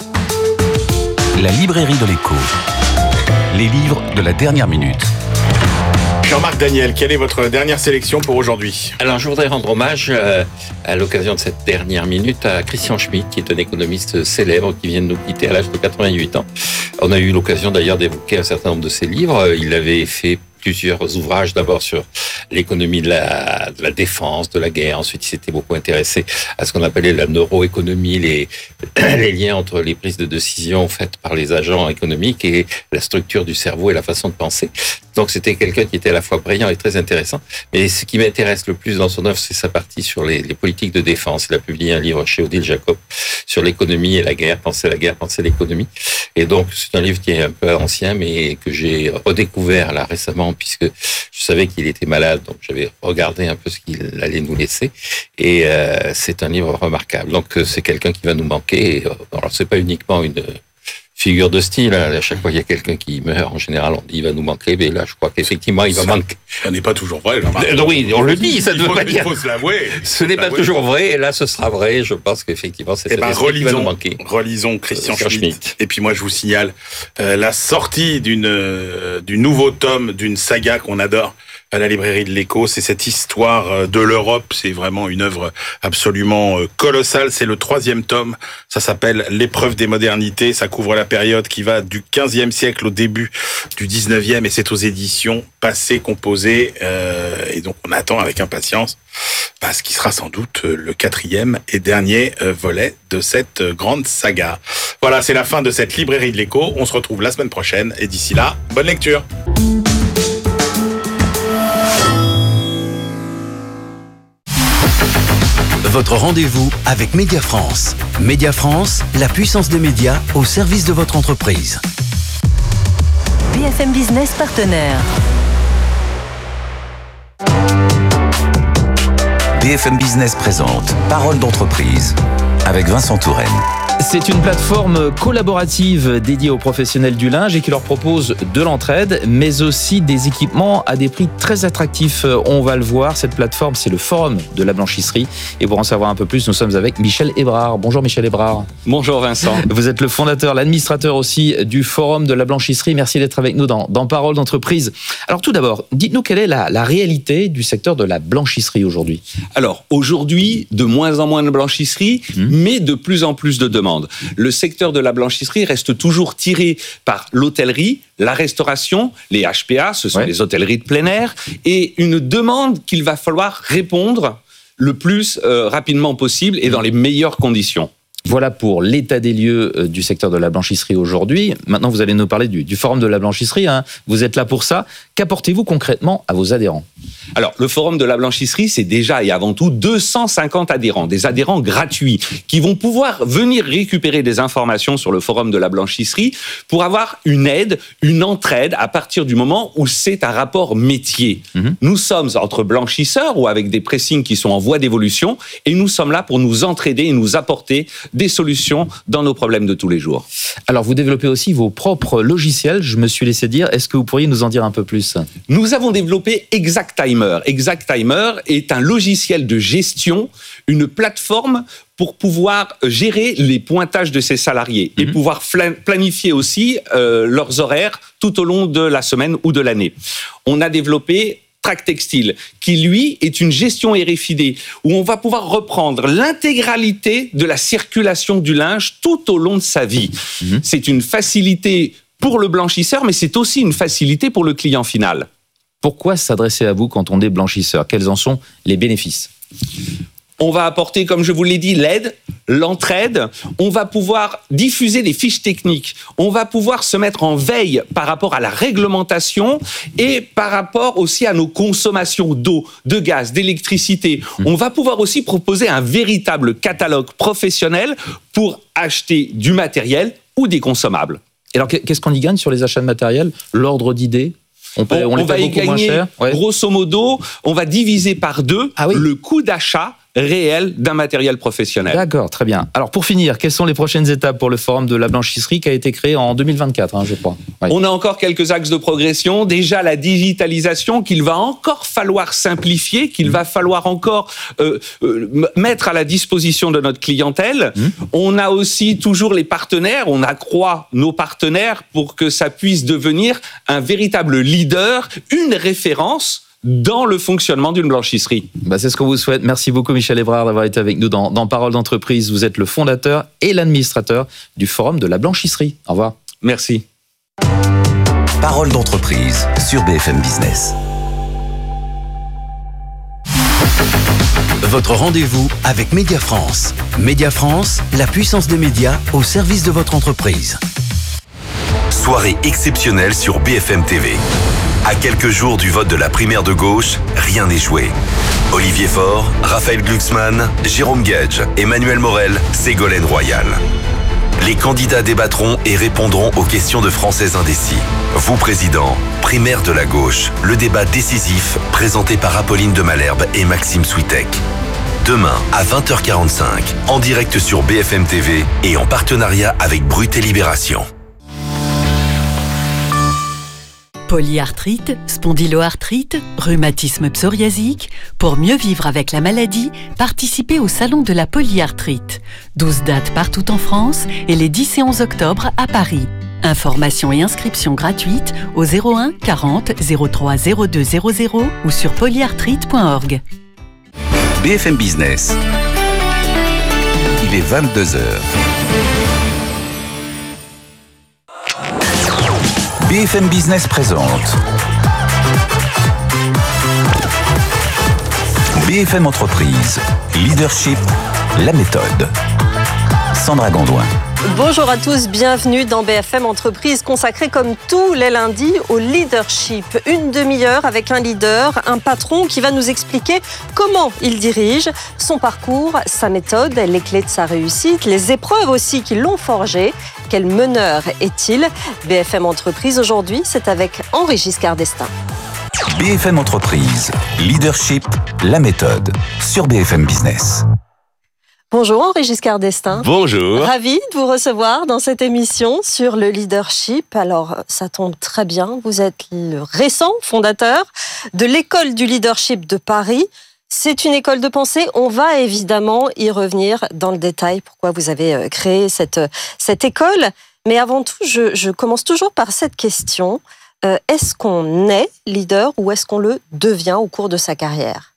la librairie de l'écho. Les livres de la dernière minute. Jean-Marc Daniel, quelle est votre dernière sélection pour aujourd'hui? Alors, je voudrais rendre hommage à l'occasion de cette dernière minute à Christian Schmitt, qui est un économiste célèbre qui vient de nous quitter à l'âge de 88 ans. On a eu l'occasion d'ailleurs d'évoquer un certain nombre de ses livres. Il avait fait plusieurs ouvrages, d'abord sur l'économie de la défense, de la guerre. Ensuite, il s'était beaucoup intéressé à ce qu'on appelait la neuroéconomie, les liens entre les prises de décision faites par les agents économiques et la structure du cerveau et la façon de penser. Donc, c'était quelqu'un qui était à la fois brillant et très intéressant. Mais ce qui m'intéresse le plus dans son œuvre, c'est sa partie sur les politiques de défense. Il a publié un livre chez Odile Jacob sur l'économie et la guerre, penser la guerre, penser l'économie. Et donc, c'est un livre qui est un peu ancien, mais que j'ai redécouvert là récemment, puisque je savais qu'il était malade, donc j'avais regardé un peu ce qu'il allait nous laisser. Et c'est un livre remarquable. Donc, c'est quelqu'un qui va nous manquer. Alors, c'est pas uniquement une figure de style. À chaque fois, il y a quelqu'un qui meurt. En général, on dit il va nous manquer. Mais là, je crois qu'effectivement, il va manquer. Ça n'est pas toujours vrai, Jean-Marc. Oui, on le dit. Ça ne veut pas dire. Il faut se l'avouer. Ce n'est pas toujours vrai. Et là, ce sera vrai. Je pense qu'effectivement, c'est qui va nous manquer. Relisons Christian Schmitt. Et puis moi, je vous signale la sortie du nouveau tome d'une saga qu'on adore, à la librairie de l'Écho. C'est cette histoire de l'Europe. C'est vraiment une œuvre absolument colossale. C'est le 3e tome. Ça s'appelle L'épreuve des modernités. Ça couvre la période qui va du 15e siècle au début du 19e et c'est aux éditions Passé Composé. Et donc on attend avec impatience ce qui sera sans doute le 4e et dernier volet de cette grande saga. Voilà, c'est la fin de cette librairie de l'Écho. On se retrouve la semaine prochaine et d'ici là, bonne lecture. Votre rendez-vous avec Média France. Média France, la puissance des médias au service de votre entreprise. BFM Business partenaire. BFM Business présente Parole d'entreprise avec Vincent Touraine. C'est une plateforme collaborative dédiée aux professionnels du linge et qui leur propose de l'entraide, mais aussi des équipements à des prix très attractifs. On va le voir, cette plateforme, c'est le Forum de la blanchisserie. Et pour en savoir un peu plus, nous sommes avec Michel Hébrard. Bonjour Michel Hébrard. Bonjour Vincent. Vous êtes le fondateur, l'administrateur aussi du Forum de la blanchisserie. Merci d'être avec nous dans Parole d'entreprise. Alors tout d'abord, dites-nous quelle est la réalité du secteur de la blanchisserie aujourd'hui ? Alors aujourd'hui, de moins en moins de blanchisserie, mais de plus en plus de demandes. Le secteur de la blanchisserie reste toujours tiré par l'hôtellerie, la restauration, les HPA, ce sont les hôtelleries de plein air, et une demande qu'il va falloir répondre le plus rapidement possible et dans les meilleures conditions. Voilà pour l'état des lieux du secteur de la blanchisserie aujourd'hui. Maintenant, vous allez nous parler du Forum de la blanchisserie. Vous êtes là pour ça. Qu'apportez-vous concrètement à vos adhérents ? Alors, le Forum de la blanchisserie, c'est déjà et avant tout 250 adhérents, des adhérents gratuits, qui vont pouvoir venir récupérer des informations sur le Forum de la blanchisserie pour avoir une aide, une entraide à partir du moment où c'est un rapport métier. Nous sommes entre blanchisseurs ou avec des pressings qui sont en voie d'évolution et nous sommes là pour nous entraider et nous apporter des solutions dans nos problèmes de tous les jours. Alors, vous développez aussi vos propres logiciels, je me suis laissé dire. Est-ce que vous pourriez nous en dire un peu plus ? Nous avons développé ExactTimer. ExactTimer est un logiciel de gestion, une plateforme pour pouvoir gérer les pointages de ses salariés et pouvoir planifier aussi leurs horaires tout au long de la semaine ou de l'année. On a développé Track Textile, qui lui est une gestion RFID, où on va pouvoir reprendre l'intégralité de la circulation du linge tout au long de sa vie. C'est une facilité pour le blanchisseur, mais c'est aussi une facilité pour le client final. Pourquoi s'adresser à vous quand on est blanchisseur ? Quels en sont les bénéfices ? On va apporter, comme je vous l'ai dit, l'aide, l'entraide. On va pouvoir diffuser des fiches techniques. On va pouvoir se mettre en veille par rapport à la réglementation et par rapport aussi à nos consommations d'eau, de gaz, d'électricité. On va pouvoir aussi proposer un véritable catalogue professionnel pour acheter du matériel ou des consommables. Et alors, qu'est-ce qu'on y gagne sur les achats de matériel ? L'ordre d'idée ? On va y gagner, grosso modo, on va diviser par 2 le coût d'achat réel d'un matériel professionnel. D'accord, très bien. Alors pour finir, quelles sont les prochaines étapes pour le Forum de la blanchisserie qui a été créé en 2024, je crois. On a encore quelques axes de progression. Déjà la digitalisation qu'il va encore falloir simplifier, qu'il va falloir encore mettre à la disposition de notre clientèle. On a aussi toujours les partenaires. On accroît nos partenaires pour que ça puisse devenir un véritable leader, une référence dans le fonctionnement d'une blanchisserie. C'est ce qu'on vous souhaite. Merci beaucoup Michel Hébrard d'avoir été avec nous dans Parole d'entreprise. Vous êtes le fondateur et l'administrateur du Forum de la blanchisserie. Au revoir. Merci. Parole d'entreprise sur BFM Business. Votre rendez-vous avec Média France. Média France, la puissance des médias au service de votre entreprise. Soirée exceptionnelle sur BFM TV. À quelques jours du vote de la primaire de gauche, rien n'est joué. Olivier Faure, Raphaël Glucksmann, Jérôme Gage, Emmanuel Morel, Ségolène Royal. Les candidats débattront et répondront aux questions de Français indécis. Vous, président, primaire de la gauche, le débat décisif présenté par Apolline de Malherbe et Maxime Switek. Demain à 20h45, en direct sur BFM TV et en partenariat avec Brut et Libération. Polyarthrite, spondyloarthrite, rhumatisme psoriasique. Pour mieux vivre avec la maladie, participez au Salon de la polyarthrite. 12 dates partout en France et les 10 et 11 octobre à Paris. Informations et inscriptions gratuites au 01 40 03 02 00 ou sur polyarthrite.org. BFM Business. Il est 22h. BFM Business présente BFM Entreprise. Leadership, la méthode. Sandra Gondouin. Bonjour à tous, bienvenue dans BFM Entreprise, consacrée comme tous les lundis au leadership. Une demi-heure avec un leader, un patron qui va nous expliquer comment il dirige, son parcours, sa méthode, les clés de sa réussite, les épreuves aussi qui l'ont forgé. Quel meneur est-il? BFM Entreprise aujourd'hui, c'est avec Henri Giscard d'Estaing. BFM Entreprise, leadership, la méthode, sur BFM Business. Bonjour Henri Giscard d'Estaing. Bonjour. Ravi de vous recevoir dans cette émission sur le leadership. Alors, ça tombe très bien, vous êtes le récent fondateur de l'école du leadership de Paris. C'est une école de pensée, on va évidemment y revenir dans le détail, pourquoi vous avez créé cette école. Mais avant tout, je commence toujours par cette question. Est-ce qu'on est leader ou est-ce qu'on le devient au cours de sa carrière?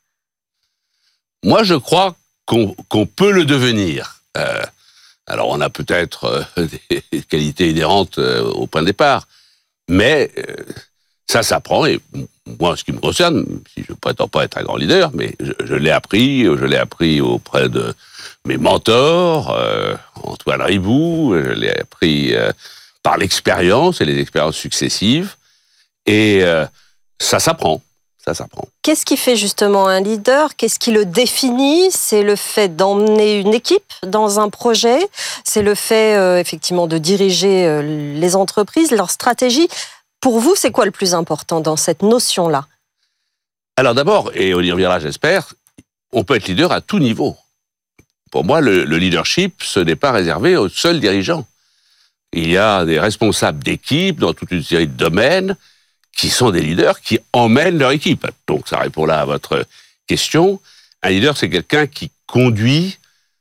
Moi, je crois qu'on peut le devenir. Alors, on a peut-être des qualités inhérentes au point de départ, mais ça s'apprend. Et moi, en ce qui me concerne, si je ne prétends pas être un grand leader, mais je l'ai appris auprès de mes mentors, Antoine Riboud, je l'ai appris par l'expérience et les expériences successives, et ça s'apprend. Ça s'apprend. Qu'est-ce qui fait justement un leader? Qu'est-ce qui le définit? C'est le fait d'emmener une équipe dans un projet? C'est le fait effectivement de diriger les entreprises, leur stratégie? Pour vous, c'est quoi le plus important dans cette notion-là? Alors d'abord, et on y reviendra j'espère, on peut être leader à tout niveau. Pour moi, le leadership, ce n'est pas réservé aux seuls dirigeants. Il y a des responsables d'équipe dans toute une série de domaines qui sont des leaders qui emmènent leur équipe. Donc, ça répond là à votre question. Un leader, c'est quelqu'un qui conduit,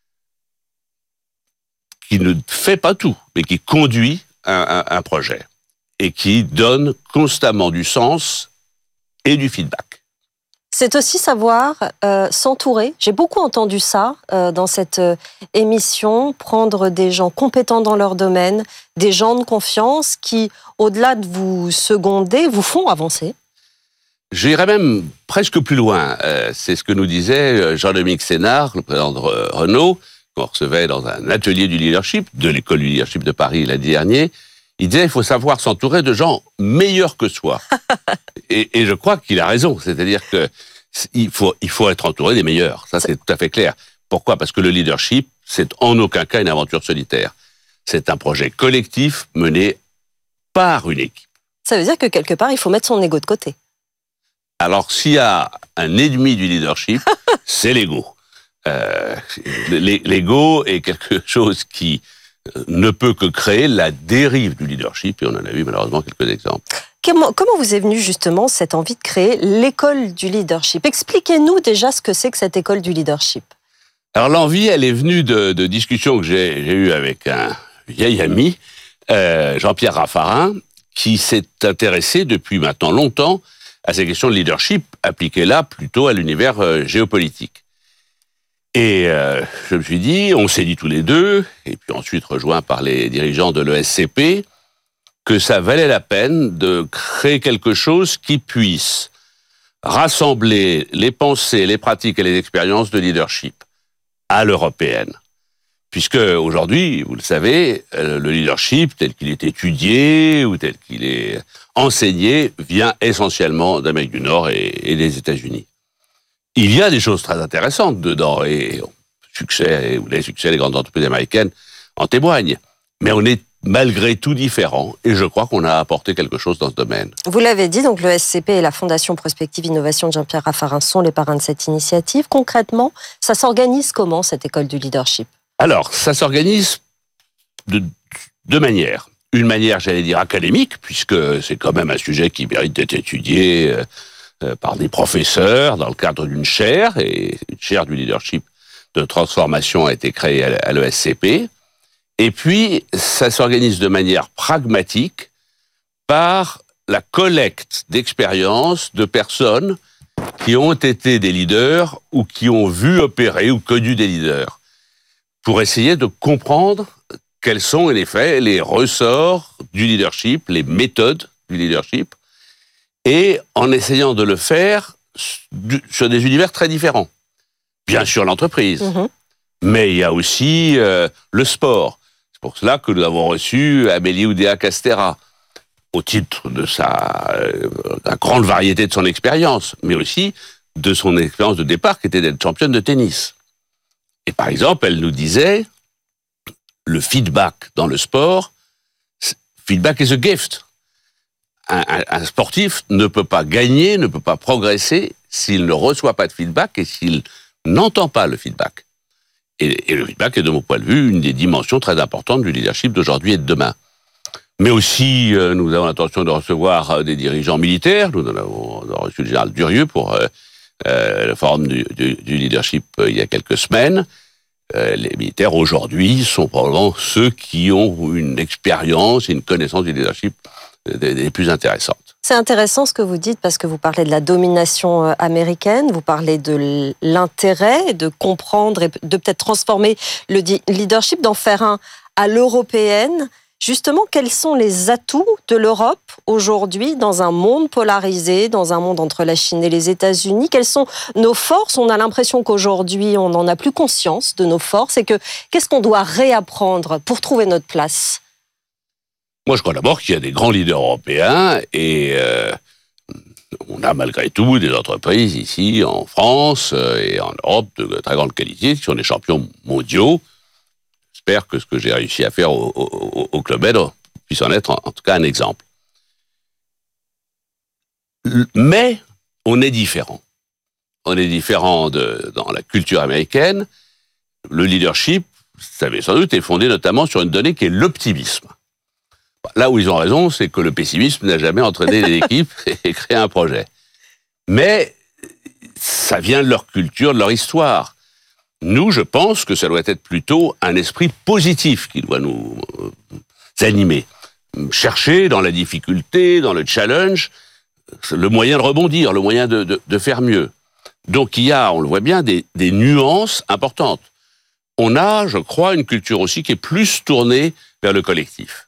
qui ne fait pas tout, mais qui conduit un projet et qui donne constamment du sens et du feedback. C'est aussi savoir s'entourer. J'ai beaucoup entendu ça dans cette émission, prendre des gens compétents dans leur domaine, des gens de confiance qui, au-delà de vous seconder, vous font avancer. J'irais même presque plus loin. C'est ce que nous disait Jean-Dominique Sénard, le président de Renault, qu'on recevait dans un atelier du leadership, de l'école du leadership de Paris l'année dernière. Il disait qu'il faut savoir s'entourer de gens meilleurs que soi. et je crois qu'il a raison. C'est-à-dire que il faut être entouré des meilleurs. Ça, c'est tout à fait clair. Pourquoi? Parce que le leadership, c'est en aucun cas une aventure solitaire. C'est un projet collectif mené par une équipe. Ça veut dire que quelque part, il faut mettre son ego de côté. Alors, s'il y a un ennemi du leadership, c'est l'ego. L'ego est quelque chose qui ne peut que créer la dérive du leadership, et on en a vu malheureusement quelques exemples. Comment vous est venue justement cette envie de créer l'école du leadership? Expliquez-nous déjà ce que c'est que cette école du leadership. Alors l'envie, elle est venue de discussions que j'ai eues avec un vieil ami, Jean-Pierre Raffarin, qui s'est intéressé depuis maintenant longtemps à ces questions de leadership, appliquées là plutôt à l'univers géopolitique. Et je me suis dit, on s'est dit tous les deux, et puis ensuite rejoint par les dirigeants de l'ESCP, que ça valait la peine de créer quelque chose qui puisse rassembler les pensées, les pratiques et les expériences de leadership à l'européenne. Puisque aujourd'hui, vous le savez, le leadership tel qu'il est étudié ou tel qu'il est enseigné vient essentiellement d'Amérique du Nord et des États-Unis. Il y a des choses très intéressantes dedans, et les succès des grandes entreprises américaines en témoignent. Mais on est malgré tout différents, et je crois qu'on a apporté quelque chose dans ce domaine. Vous l'avez dit, donc le SCP et la Fondation Prospective Innovation de Jean-Pierre Raffarin sont les parrains de cette initiative. Concrètement, ça s'organise comment, cette école du leadership? Alors, ça s'organise de deux manières. Une manière, j'allais dire, académique, puisque c'est quand même un sujet qui mérite d'être étudié par des professeurs dans le cadre d'une chaire, et une chaire du leadership de transformation a été créée à l'ESCP. Et puis, ça s'organise de manière pragmatique par la collecte d'expériences de personnes qui ont été des leaders ou qui ont vu opérer ou connu des leaders, pour essayer de comprendre quels sont en effet les ressorts du leadership, les méthodes du leadership, et en essayant de le faire sur des univers très différents. Bien sûr l'entreprise, mais il y a aussi le sport. C'est pour cela que nous avons reçu Amélie Oudéa-Castéra, au titre de la grande variété de son expérience, mais aussi de son expérience de départ, qui était d'être championne de tennis. Et par exemple, elle nous disait, le feedback dans le sport, feedback is a gift. Un sportif ne peut pas gagner, ne peut pas progresser s'il ne reçoit pas de feedback et s'il n'entend pas le feedback. Et le feedback est, de mon point de vue, une des dimensions très importantes du leadership d'aujourd'hui et de demain. Mais aussi, nous avons l'intention de recevoir des dirigeants militaires. Nous avons reçu le général Durieux pour le forum du leadership il y a quelques semaines. Les militaires, aujourd'hui, sont probablement ceux qui ont une expérience et une connaissance du leadership des plus intéressantes. C'est intéressant ce que vous dites parce que vous parlez de la domination américaine, vous parlez de l'intérêt de comprendre et de peut-être transformer le leadership, d'en faire un à l'européenne. Justement, quels sont les atouts de l'Europe aujourd'hui dans un monde polarisé, dans un monde entre la Chine et les États-Unis? Quelles sont nos forces? On a l'impression qu'aujourd'hui, on n'en a plus conscience de nos forces. Et qu'est-ce qu'on doit réapprendre pour trouver notre place? Moi, je crois d'abord qu'il y a des grands leaders européens et on a malgré tout des entreprises ici, en France et en Europe de très grande qualité, qui sont des champions mondiaux. J'espère que ce que j'ai réussi à faire au Club Med puisse en être en tout cas un exemple. Mais on est différent. On est différent dans la culture américaine. Le leadership, vous savez sans doute, est fondé notamment sur une donnée qui est l'optimisme. Là où ils ont raison, c'est que le pessimisme n'a jamais entraîné les équipes et créé un projet. Mais ça vient de leur culture, de leur histoire. Nous, je pense que ça doit être plutôt un esprit positif qui doit nous animer. Chercher dans la difficulté, dans le challenge, le moyen de rebondir, le moyen de faire mieux. Donc il y a, on le voit bien, des nuances importantes. On a, je crois, une culture aussi qui est plus tournée vers le collectif.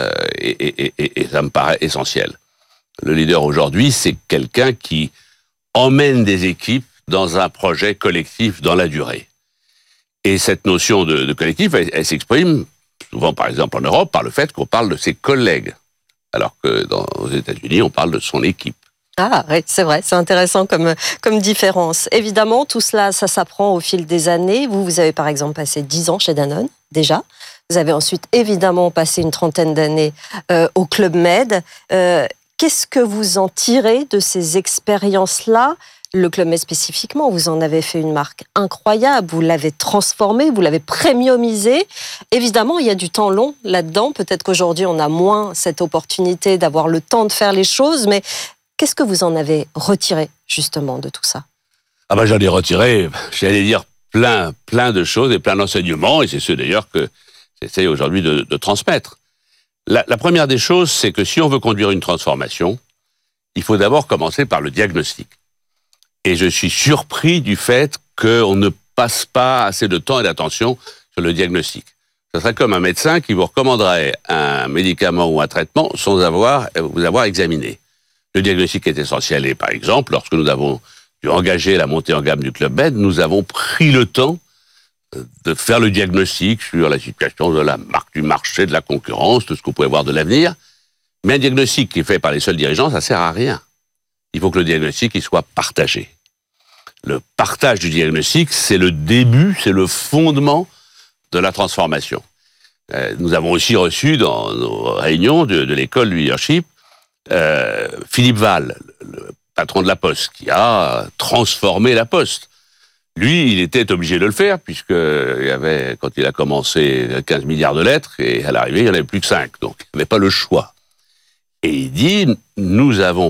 Et ça me paraît essentiel. Le leader aujourd'hui, c'est quelqu'un qui emmène des équipes dans un projet collectif dans la durée. Et cette notion de collectif, elle s'exprime souvent, par exemple en Europe, par le fait qu'on parle de ses collègues, alors que aux États-Unis, on parle de son équipe. Ah oui, c'est vrai, c'est intéressant comme différence. Évidemment, tout cela, ça s'apprend au fil des années. Vous avez par exemple passé 10 ans chez Danone, déjà. Vous avez ensuite évidemment passé une trentaine d'années au Club Med. Qu'est-ce que vous en tirez de ces expériences-là? Le Club Med spécifiquement, vous en avez fait une marque incroyable, vous l'avez transformé, vous l'avez premiumisé. Évidemment, il y a du temps long là-dedans. Peut-être qu'aujourd'hui, on a moins cette opportunité d'avoir le temps de faire les choses, mais qu'est-ce que vous en avez retiré justement de tout ça? J'en ai retiré, j'allais dire, plein de choses et plein d'enseignements, et c'est ce d'ailleurs que j'essaie aujourd'hui de transmettre. La première des choses, c'est que si on veut conduire une transformation, il faut d'abord commencer par le diagnostic. Et je suis surpris du fait qu'on ne passe pas assez de temps et d'attention sur le diagnostic. Ce serait comme un médecin qui vous recommanderait un médicament ou un traitement sans vous avoir examiné. Le diagnostic est essentiel et par exemple, lorsque nous avons dû engager la montée en gamme du Club Med, nous avons pris le temps de faire le diagnostic sur la situation de la marque, du marché, de la concurrence, de ce qu'on pouvait voir de l'avenir. Mais un diagnostic qui est fait par les seuls dirigeants, ça sert à rien. Il faut que le diagnostic il soit partagé. Le partage du diagnostic, c'est le début, c'est le fondement de la transformation. Nous avons aussi reçu dans nos réunions de l'école du leadership Philippe Val, le patron de la Poste, qui a transformé la Poste. Lui, il était obligé de le faire, puisque il y avait, quand il a commencé, 15 milliards de lettres, et à l'arrivée, il n'y en avait plus que 5. Donc, il n'avait pas le choix. Et il dit, nous avons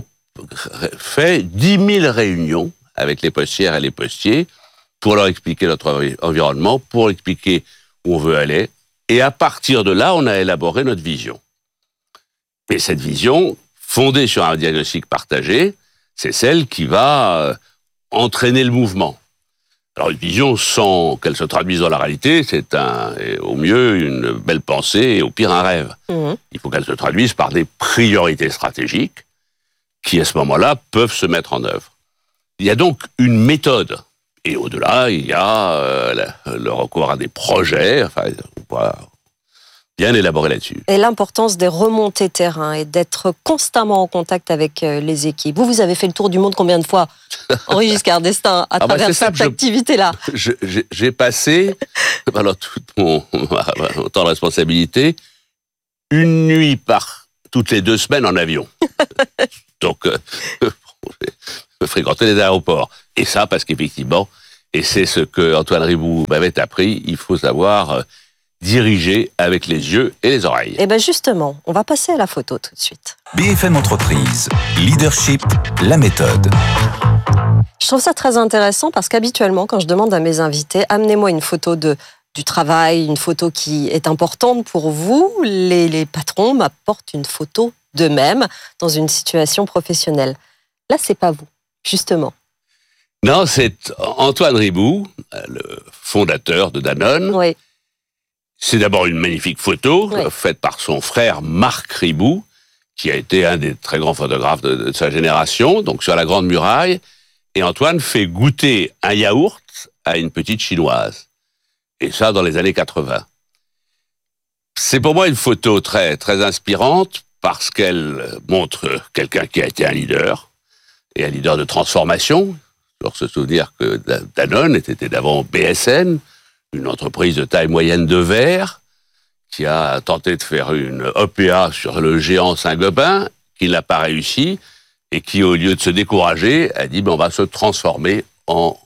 fait 10 000 réunions avec les postières et les postiers pour leur expliquer notre environnement, pour expliquer où on veut aller, Et à partir de là, on a élaboré notre vision. Et cette vision, fondée sur un diagnostic partagé, c'est celle qui va entraîner le mouvement. Alors une vision sans qu'elle se traduise dans la réalité, c'est au mieux une belle pensée et au pire un rêve. Il faut qu'elle se traduise par des priorités stratégiques qui, à ce moment-là, peuvent se mettre en œuvre. Il y a donc une méthode. Et au-delà, il y a le recours à des projets. Enfin, on va bien élaborer là-dessus. Et l'importance des remontées terrain et d'être constamment en contact avec les équipes. Vous avez fait le tour du monde combien de fois, Henri Giscard d'Estaing, à travers cette activité-là? J'ai passé, pendant tout mon temps de responsabilité, une nuit toutes les 2 semaines en avion. Donc, je fréquentais les aéroports. Et ça, parce qu'effectivement, et c'est ce que Antoine Riboud m'avait appris, il faut savoir diriger avec les yeux et les oreilles. Et bien justement, on va passer à la photo tout de suite. BFM Entreprise, leadership, la méthode. Je trouve ça très intéressant parce qu'habituellement, quand je demande à mes invités, amenez-moi une photo du travail, une photo qui est importante pour vous, les patrons m'apportent une photo d'eux-mêmes dans une situation professionnelle. Là, c'est pas vous, justement. Non, c'est Antoine Riboud, le fondateur de Danone. Oui. C'est d'abord une magnifique photo faite par son frère Marc Riboud, qui a été un des très grands photographes de sa génération, donc sur la Grande Muraille. Et Antoine fait goûter un yaourt à une petite chinoise. Et ça, dans les années 80. C'est pour moi une photo très, très inspirante parce qu'elle montre quelqu'un qui a été un leader, et un leader de transformation. Il faut se souvenir que Danone était d'avant BSN, une entreprise de taille moyenne de verre, qui a tenté de faire une OPA sur le géant Saint-Gobain, qui n'a pas réussi, et qui, au lieu de se décourager, a dit on va se transformer en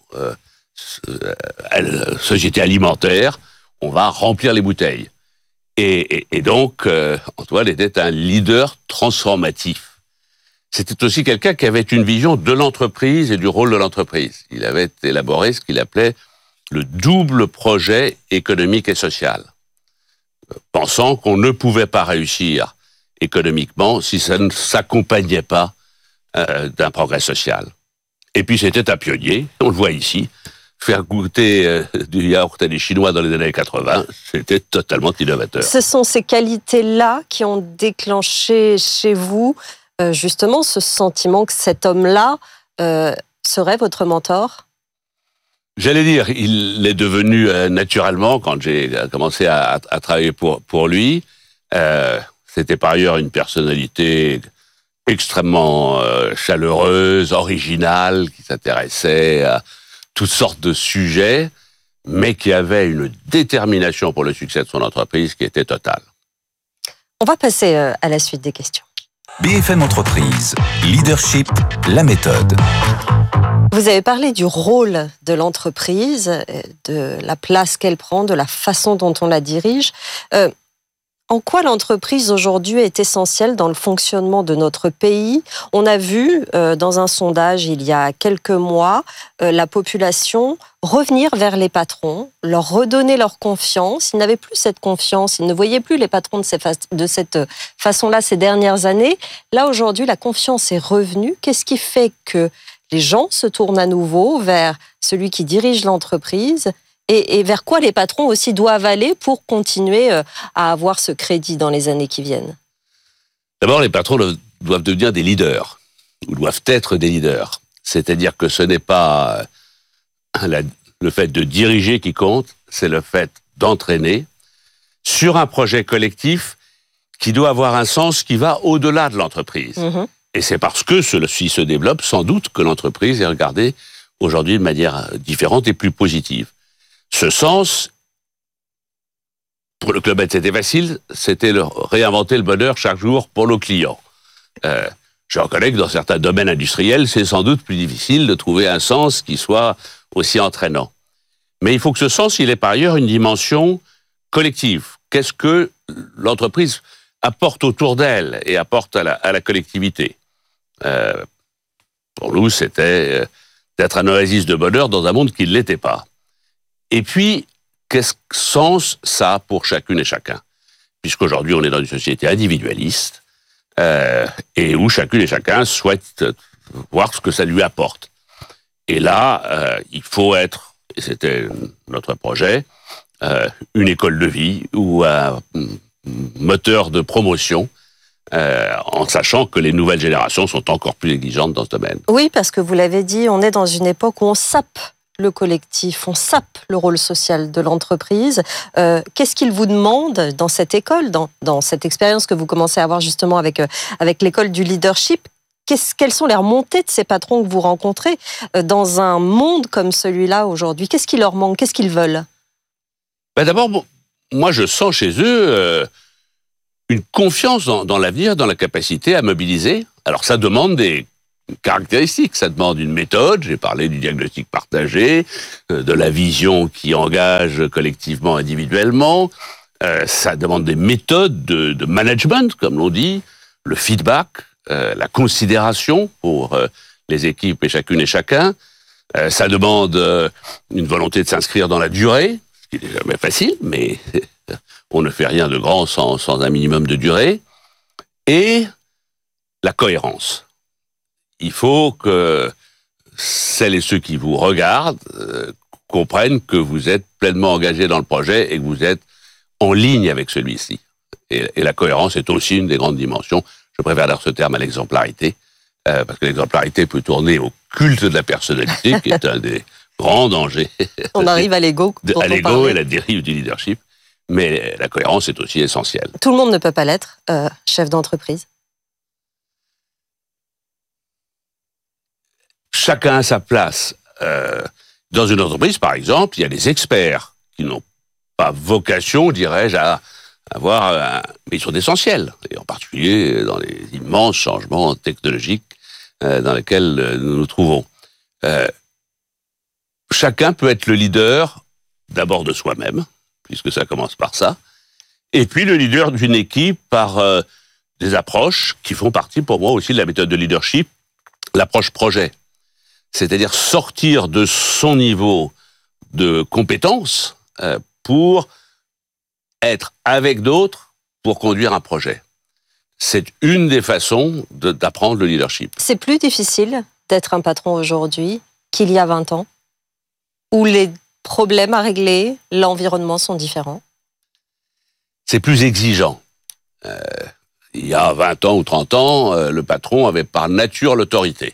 société alimentaire, on va remplir les bouteilles. Et donc, Antoine était un leader transformatif. C'était aussi quelqu'un qui avait une vision de l'entreprise et du rôle de l'entreprise. Il avait élaboré ce qu'il appelait le double projet économique et social, pensant qu'on ne pouvait pas réussir économiquement si ça ne s'accompagnait pas d'un progrès social. Et puis c'était un pionnier, on le voit ici, faire goûter du yaourt à des Chinois dans les années 80, c'était totalement innovateur. Ce sont ces qualités-là qui ont déclenché chez vous justement ce sentiment que cet homme-là serait votre mentor? J'allais dire, il l'est devenu naturellement quand j'ai commencé à travailler pour lui. C'était par ailleurs une personnalité extrêmement chaleureuse, originale, qui s'intéressait à toutes sortes de sujets, mais qui avait une détermination pour le succès de son entreprise qui était totale. On va passer à la suite des questions. BFM Entreprise, leadership, la méthode. Vous avez parlé du rôle de l'entreprise, de la place qu'elle prend, de la façon dont on la dirige. En quoi l'entreprise aujourd'hui est essentielle dans le fonctionnement de notre pays? On a vu dans un sondage il y a quelques mois la population revenir vers les patrons, leur redonner leur confiance. Ils n'avaient plus cette confiance, ils ne voyaient plus les patrons de cette façon-là ces dernières années. Là aujourd'hui, la confiance est revenue. Qu'est-ce qui fait que les gens se tournent à nouveau vers celui qui dirige l'entreprise? Et vers quoi les patrons aussi doivent aller pour continuer à avoir ce crédit dans les années qui viennent? D'abord, les patrons doivent devenir des leaders, ou doivent être des leaders. C'est-à-dire que ce n'est pas le fait de diriger qui compte, c'est le fait d'entraîner sur un projet collectif qui doit avoir un sens qui va au-delà de l'entreprise. Mmh. Et c'est parce que ceci se développe, sans doute, que l'entreprise est regardée aujourd'hui de manière différente et plus positive. Ce sens, pour le Club Med, c'était facile, c'était réinventer le bonheur chaque jour pour nos clients. Je reconnais que dans certains domaines industriels, c'est sans doute plus difficile de trouver un sens qui soit aussi entraînant. Mais il faut que ce sens, il ait par ailleurs une dimension collective. Qu'est-ce que l'entreprise apporte autour d'elle et apporte à la collectivité? Pour nous, c'était d'être un oasis de bonheur dans un monde qui ne l'était pas. Et puis, Quel sens ça a pour chacune et chacun? Puisqu'aujourd'hui, on est dans une société individualiste et où chacune et chacun souhaite voir ce que ça lui apporte. Et là, il faut être, et c'était notre projet, une école de vie ou un moteur de promotion, en sachant que les nouvelles générations sont encore plus exigeantes dans ce domaine. Oui, parce que vous l'avez dit, on est dans une époque où on sape le collectif, on sape le rôle social de l'entreprise. Qu'est-ce qu'ils vous demandent dans cette école, dans cette expérience que vous commencez à avoir justement avec l'école du leadership? Quelles sont les remontées de ces patrons que vous rencontrez dans un monde comme celui-là aujourd'hui? Qu'est-ce qui leur manque? Qu'est-ce qu'ils veulent? D'abord, moi je sens chez eux une confiance dans l'avenir, dans la capacité à mobiliser. Alors ça demande des caractéristiques, ça demande une méthode, j'ai parlé du diagnostic partagé, de la vision qui engage collectivement, individuellement, ça demande des méthodes de management, comme l'on dit, le feedback, la considération pour les équipes et chacune et chacun, ça demande une volonté de s'inscrire dans la durée, ce qui n'est jamais facile, mais on ne fait rien de grand sans un minimum de durée, et la cohérence. Il faut que celles et ceux qui vous regardent comprennent que vous êtes pleinement engagés dans le projet et que vous êtes en ligne avec celui-ci. Et la cohérence est aussi une des grandes dimensions. Je préfère dire ce terme à l'exemplarité, parce que l'exemplarité peut tourner au culte de la personnalité, qui est un des grands dangers. On arrive à l'ego. À l'ego et la dérive du leadership. Mais la cohérence est aussi essentielle. Tout le monde ne peut pas l'être, chef d'entreprise. Chacun a sa place. Dans une entreprise, par exemple, il y a des experts qui n'ont pas vocation, dirais-je, à avoir une mission d'essentiel, et en particulier dans les immenses changements technologiques dans lesquels nous nous trouvons. Chacun peut être le leader, d'abord de soi-même, puisque ça commence par ça, et puis le leader d'une équipe par des approches qui font partie pour moi aussi de la méthode de leadership, l'approche projet. C'est-à-dire sortir de son niveau de compétence pour être avec d'autres pour conduire un projet. C'est une des façons d'apprendre le leadership. C'est plus difficile d'être un patron aujourd'hui qu'il y a 20 ans, où les problèmes à régler, l'environnement sont différents? C'est plus exigeant. Il y a 20 ans ou 30 ans, le patron avait par nature l'autorité.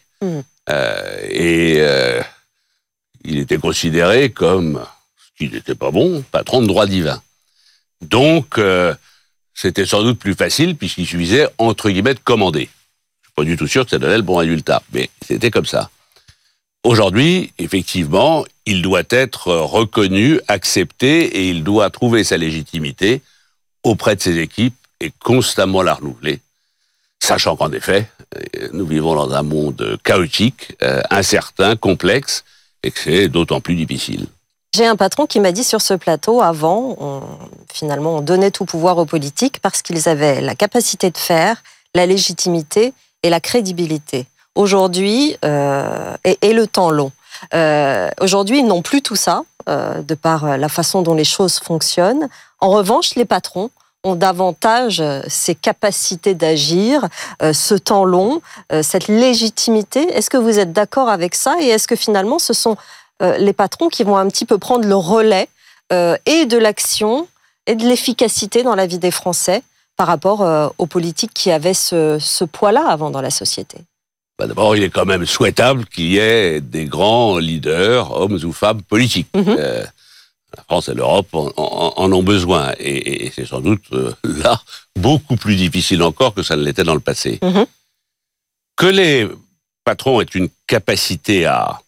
Il était considéré comme, ce qui n'était pas bon, patron de droit divin. Donc, c'était sans doute plus facile puisqu'il suffisait, entre guillemets, de commander. Je suis pas du tout sûr que ça donnait le bon résultat, mais c'était comme ça. Aujourd'hui, effectivement, il doit être reconnu, accepté, et il doit trouver sa légitimité auprès de ses équipes et constamment la renouveler, sachant qu'en effet, nous vivons dans un monde chaotique, incertain, complexe, et que c'est d'autant plus difficile. J'ai un patron qui m'a dit sur ce plateau, avant, finalement, on donnait tout pouvoir aux politiques parce qu'ils avaient la capacité de faire, la légitimité et la crédibilité. Aujourd'hui, et le temps long. Aujourd'hui, ils n'ont plus tout ça, de par la façon dont les choses fonctionnent. En revanche, les patrons ont davantage ces capacités d'agir, ce temps long, cette légitimité. Est-ce que vous êtes d'accord avec ça? Et est-ce que finalement, ce sont les patrons qui vont un petit peu prendre le relais et de l'action et de l'efficacité dans la vie des Français par rapport aux politiques qui avaient ce poids-là avant dans la société? D'abord, il est quand même souhaitable qu'il y ait des grands leaders, hommes ou femmes politiques. La France et l'Europe en ont besoin. Et c'est sans doute là beaucoup plus difficile encore que ça ne l'était dans le passé. Que les patrons aient une capacité à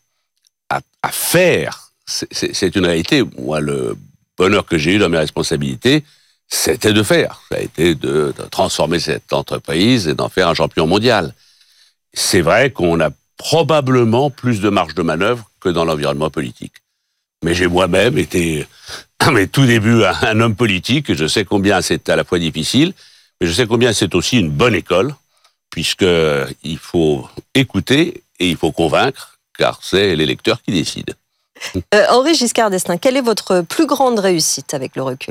faire, c'est une réalité. Moi, le bonheur que j'ai eu dans mes responsabilités, c'était de faire. Ça a été de transformer cette entreprise et d'en faire un champion mondial. C'est vrai qu'on a probablement plus de marge de manœuvre que dans l'environnement politique. Mais j'ai moi-même été, à mes tout débuts, un homme politique. Je sais combien c'est à la fois difficile, mais je sais combien c'est aussi une bonne école, puisqu'il faut écouter et il faut convaincre, car c'est l'électeur qui décide. Henri Giscard d'Estaing, quelle est votre plus grande réussite avec le recul?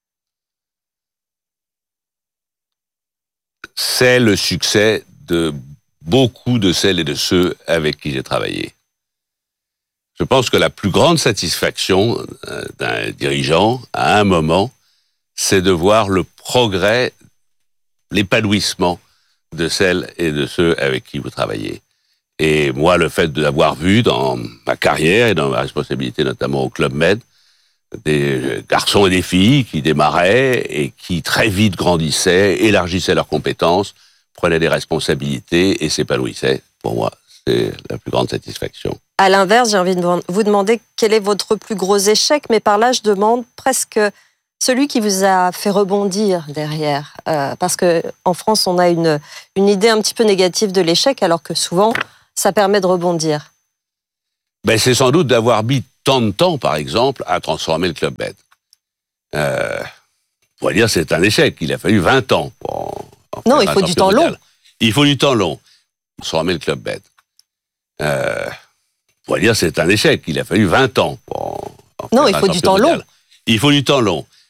C'est le succès de beaucoup de celles et de ceux avec qui j'ai travaillé. Je pense que la plus grande satisfaction d'un dirigeant, à un moment, c'est de voir le progrès, l'épanouissement de celles et de ceux avec qui vous travaillez. Et moi, le fait d'avoir vu dans ma carrière et dans ma responsabilité, notamment au Club Med, des garçons et des filles qui démarraient et qui très vite grandissaient, élargissaient leurs compétences, prenaient des responsabilités et s'épanouissaient, pour moi, c'est la plus grande satisfaction. À l'inverse, j'ai envie de vous demander quel est votre plus gros échec, mais par là, je demande presque celui qui vous a fait rebondir derrière. Parce qu'en France, on a une idée un petit peu négative de l'échec, alors que souvent, ça permet de rebondir. C'est sans doute d'avoir mis tant de temps, par exemple, à transformer le Club Med. On pourrait dire que c'est un échec. Il a fallu 20 ans. Non, il faut du temps long. Il faut du temps long. Transformer le Club Med. On pourrait dire que c'est un échec. Il a fallu 20 ans. Non, il faut du temps long. Il faut du temps long.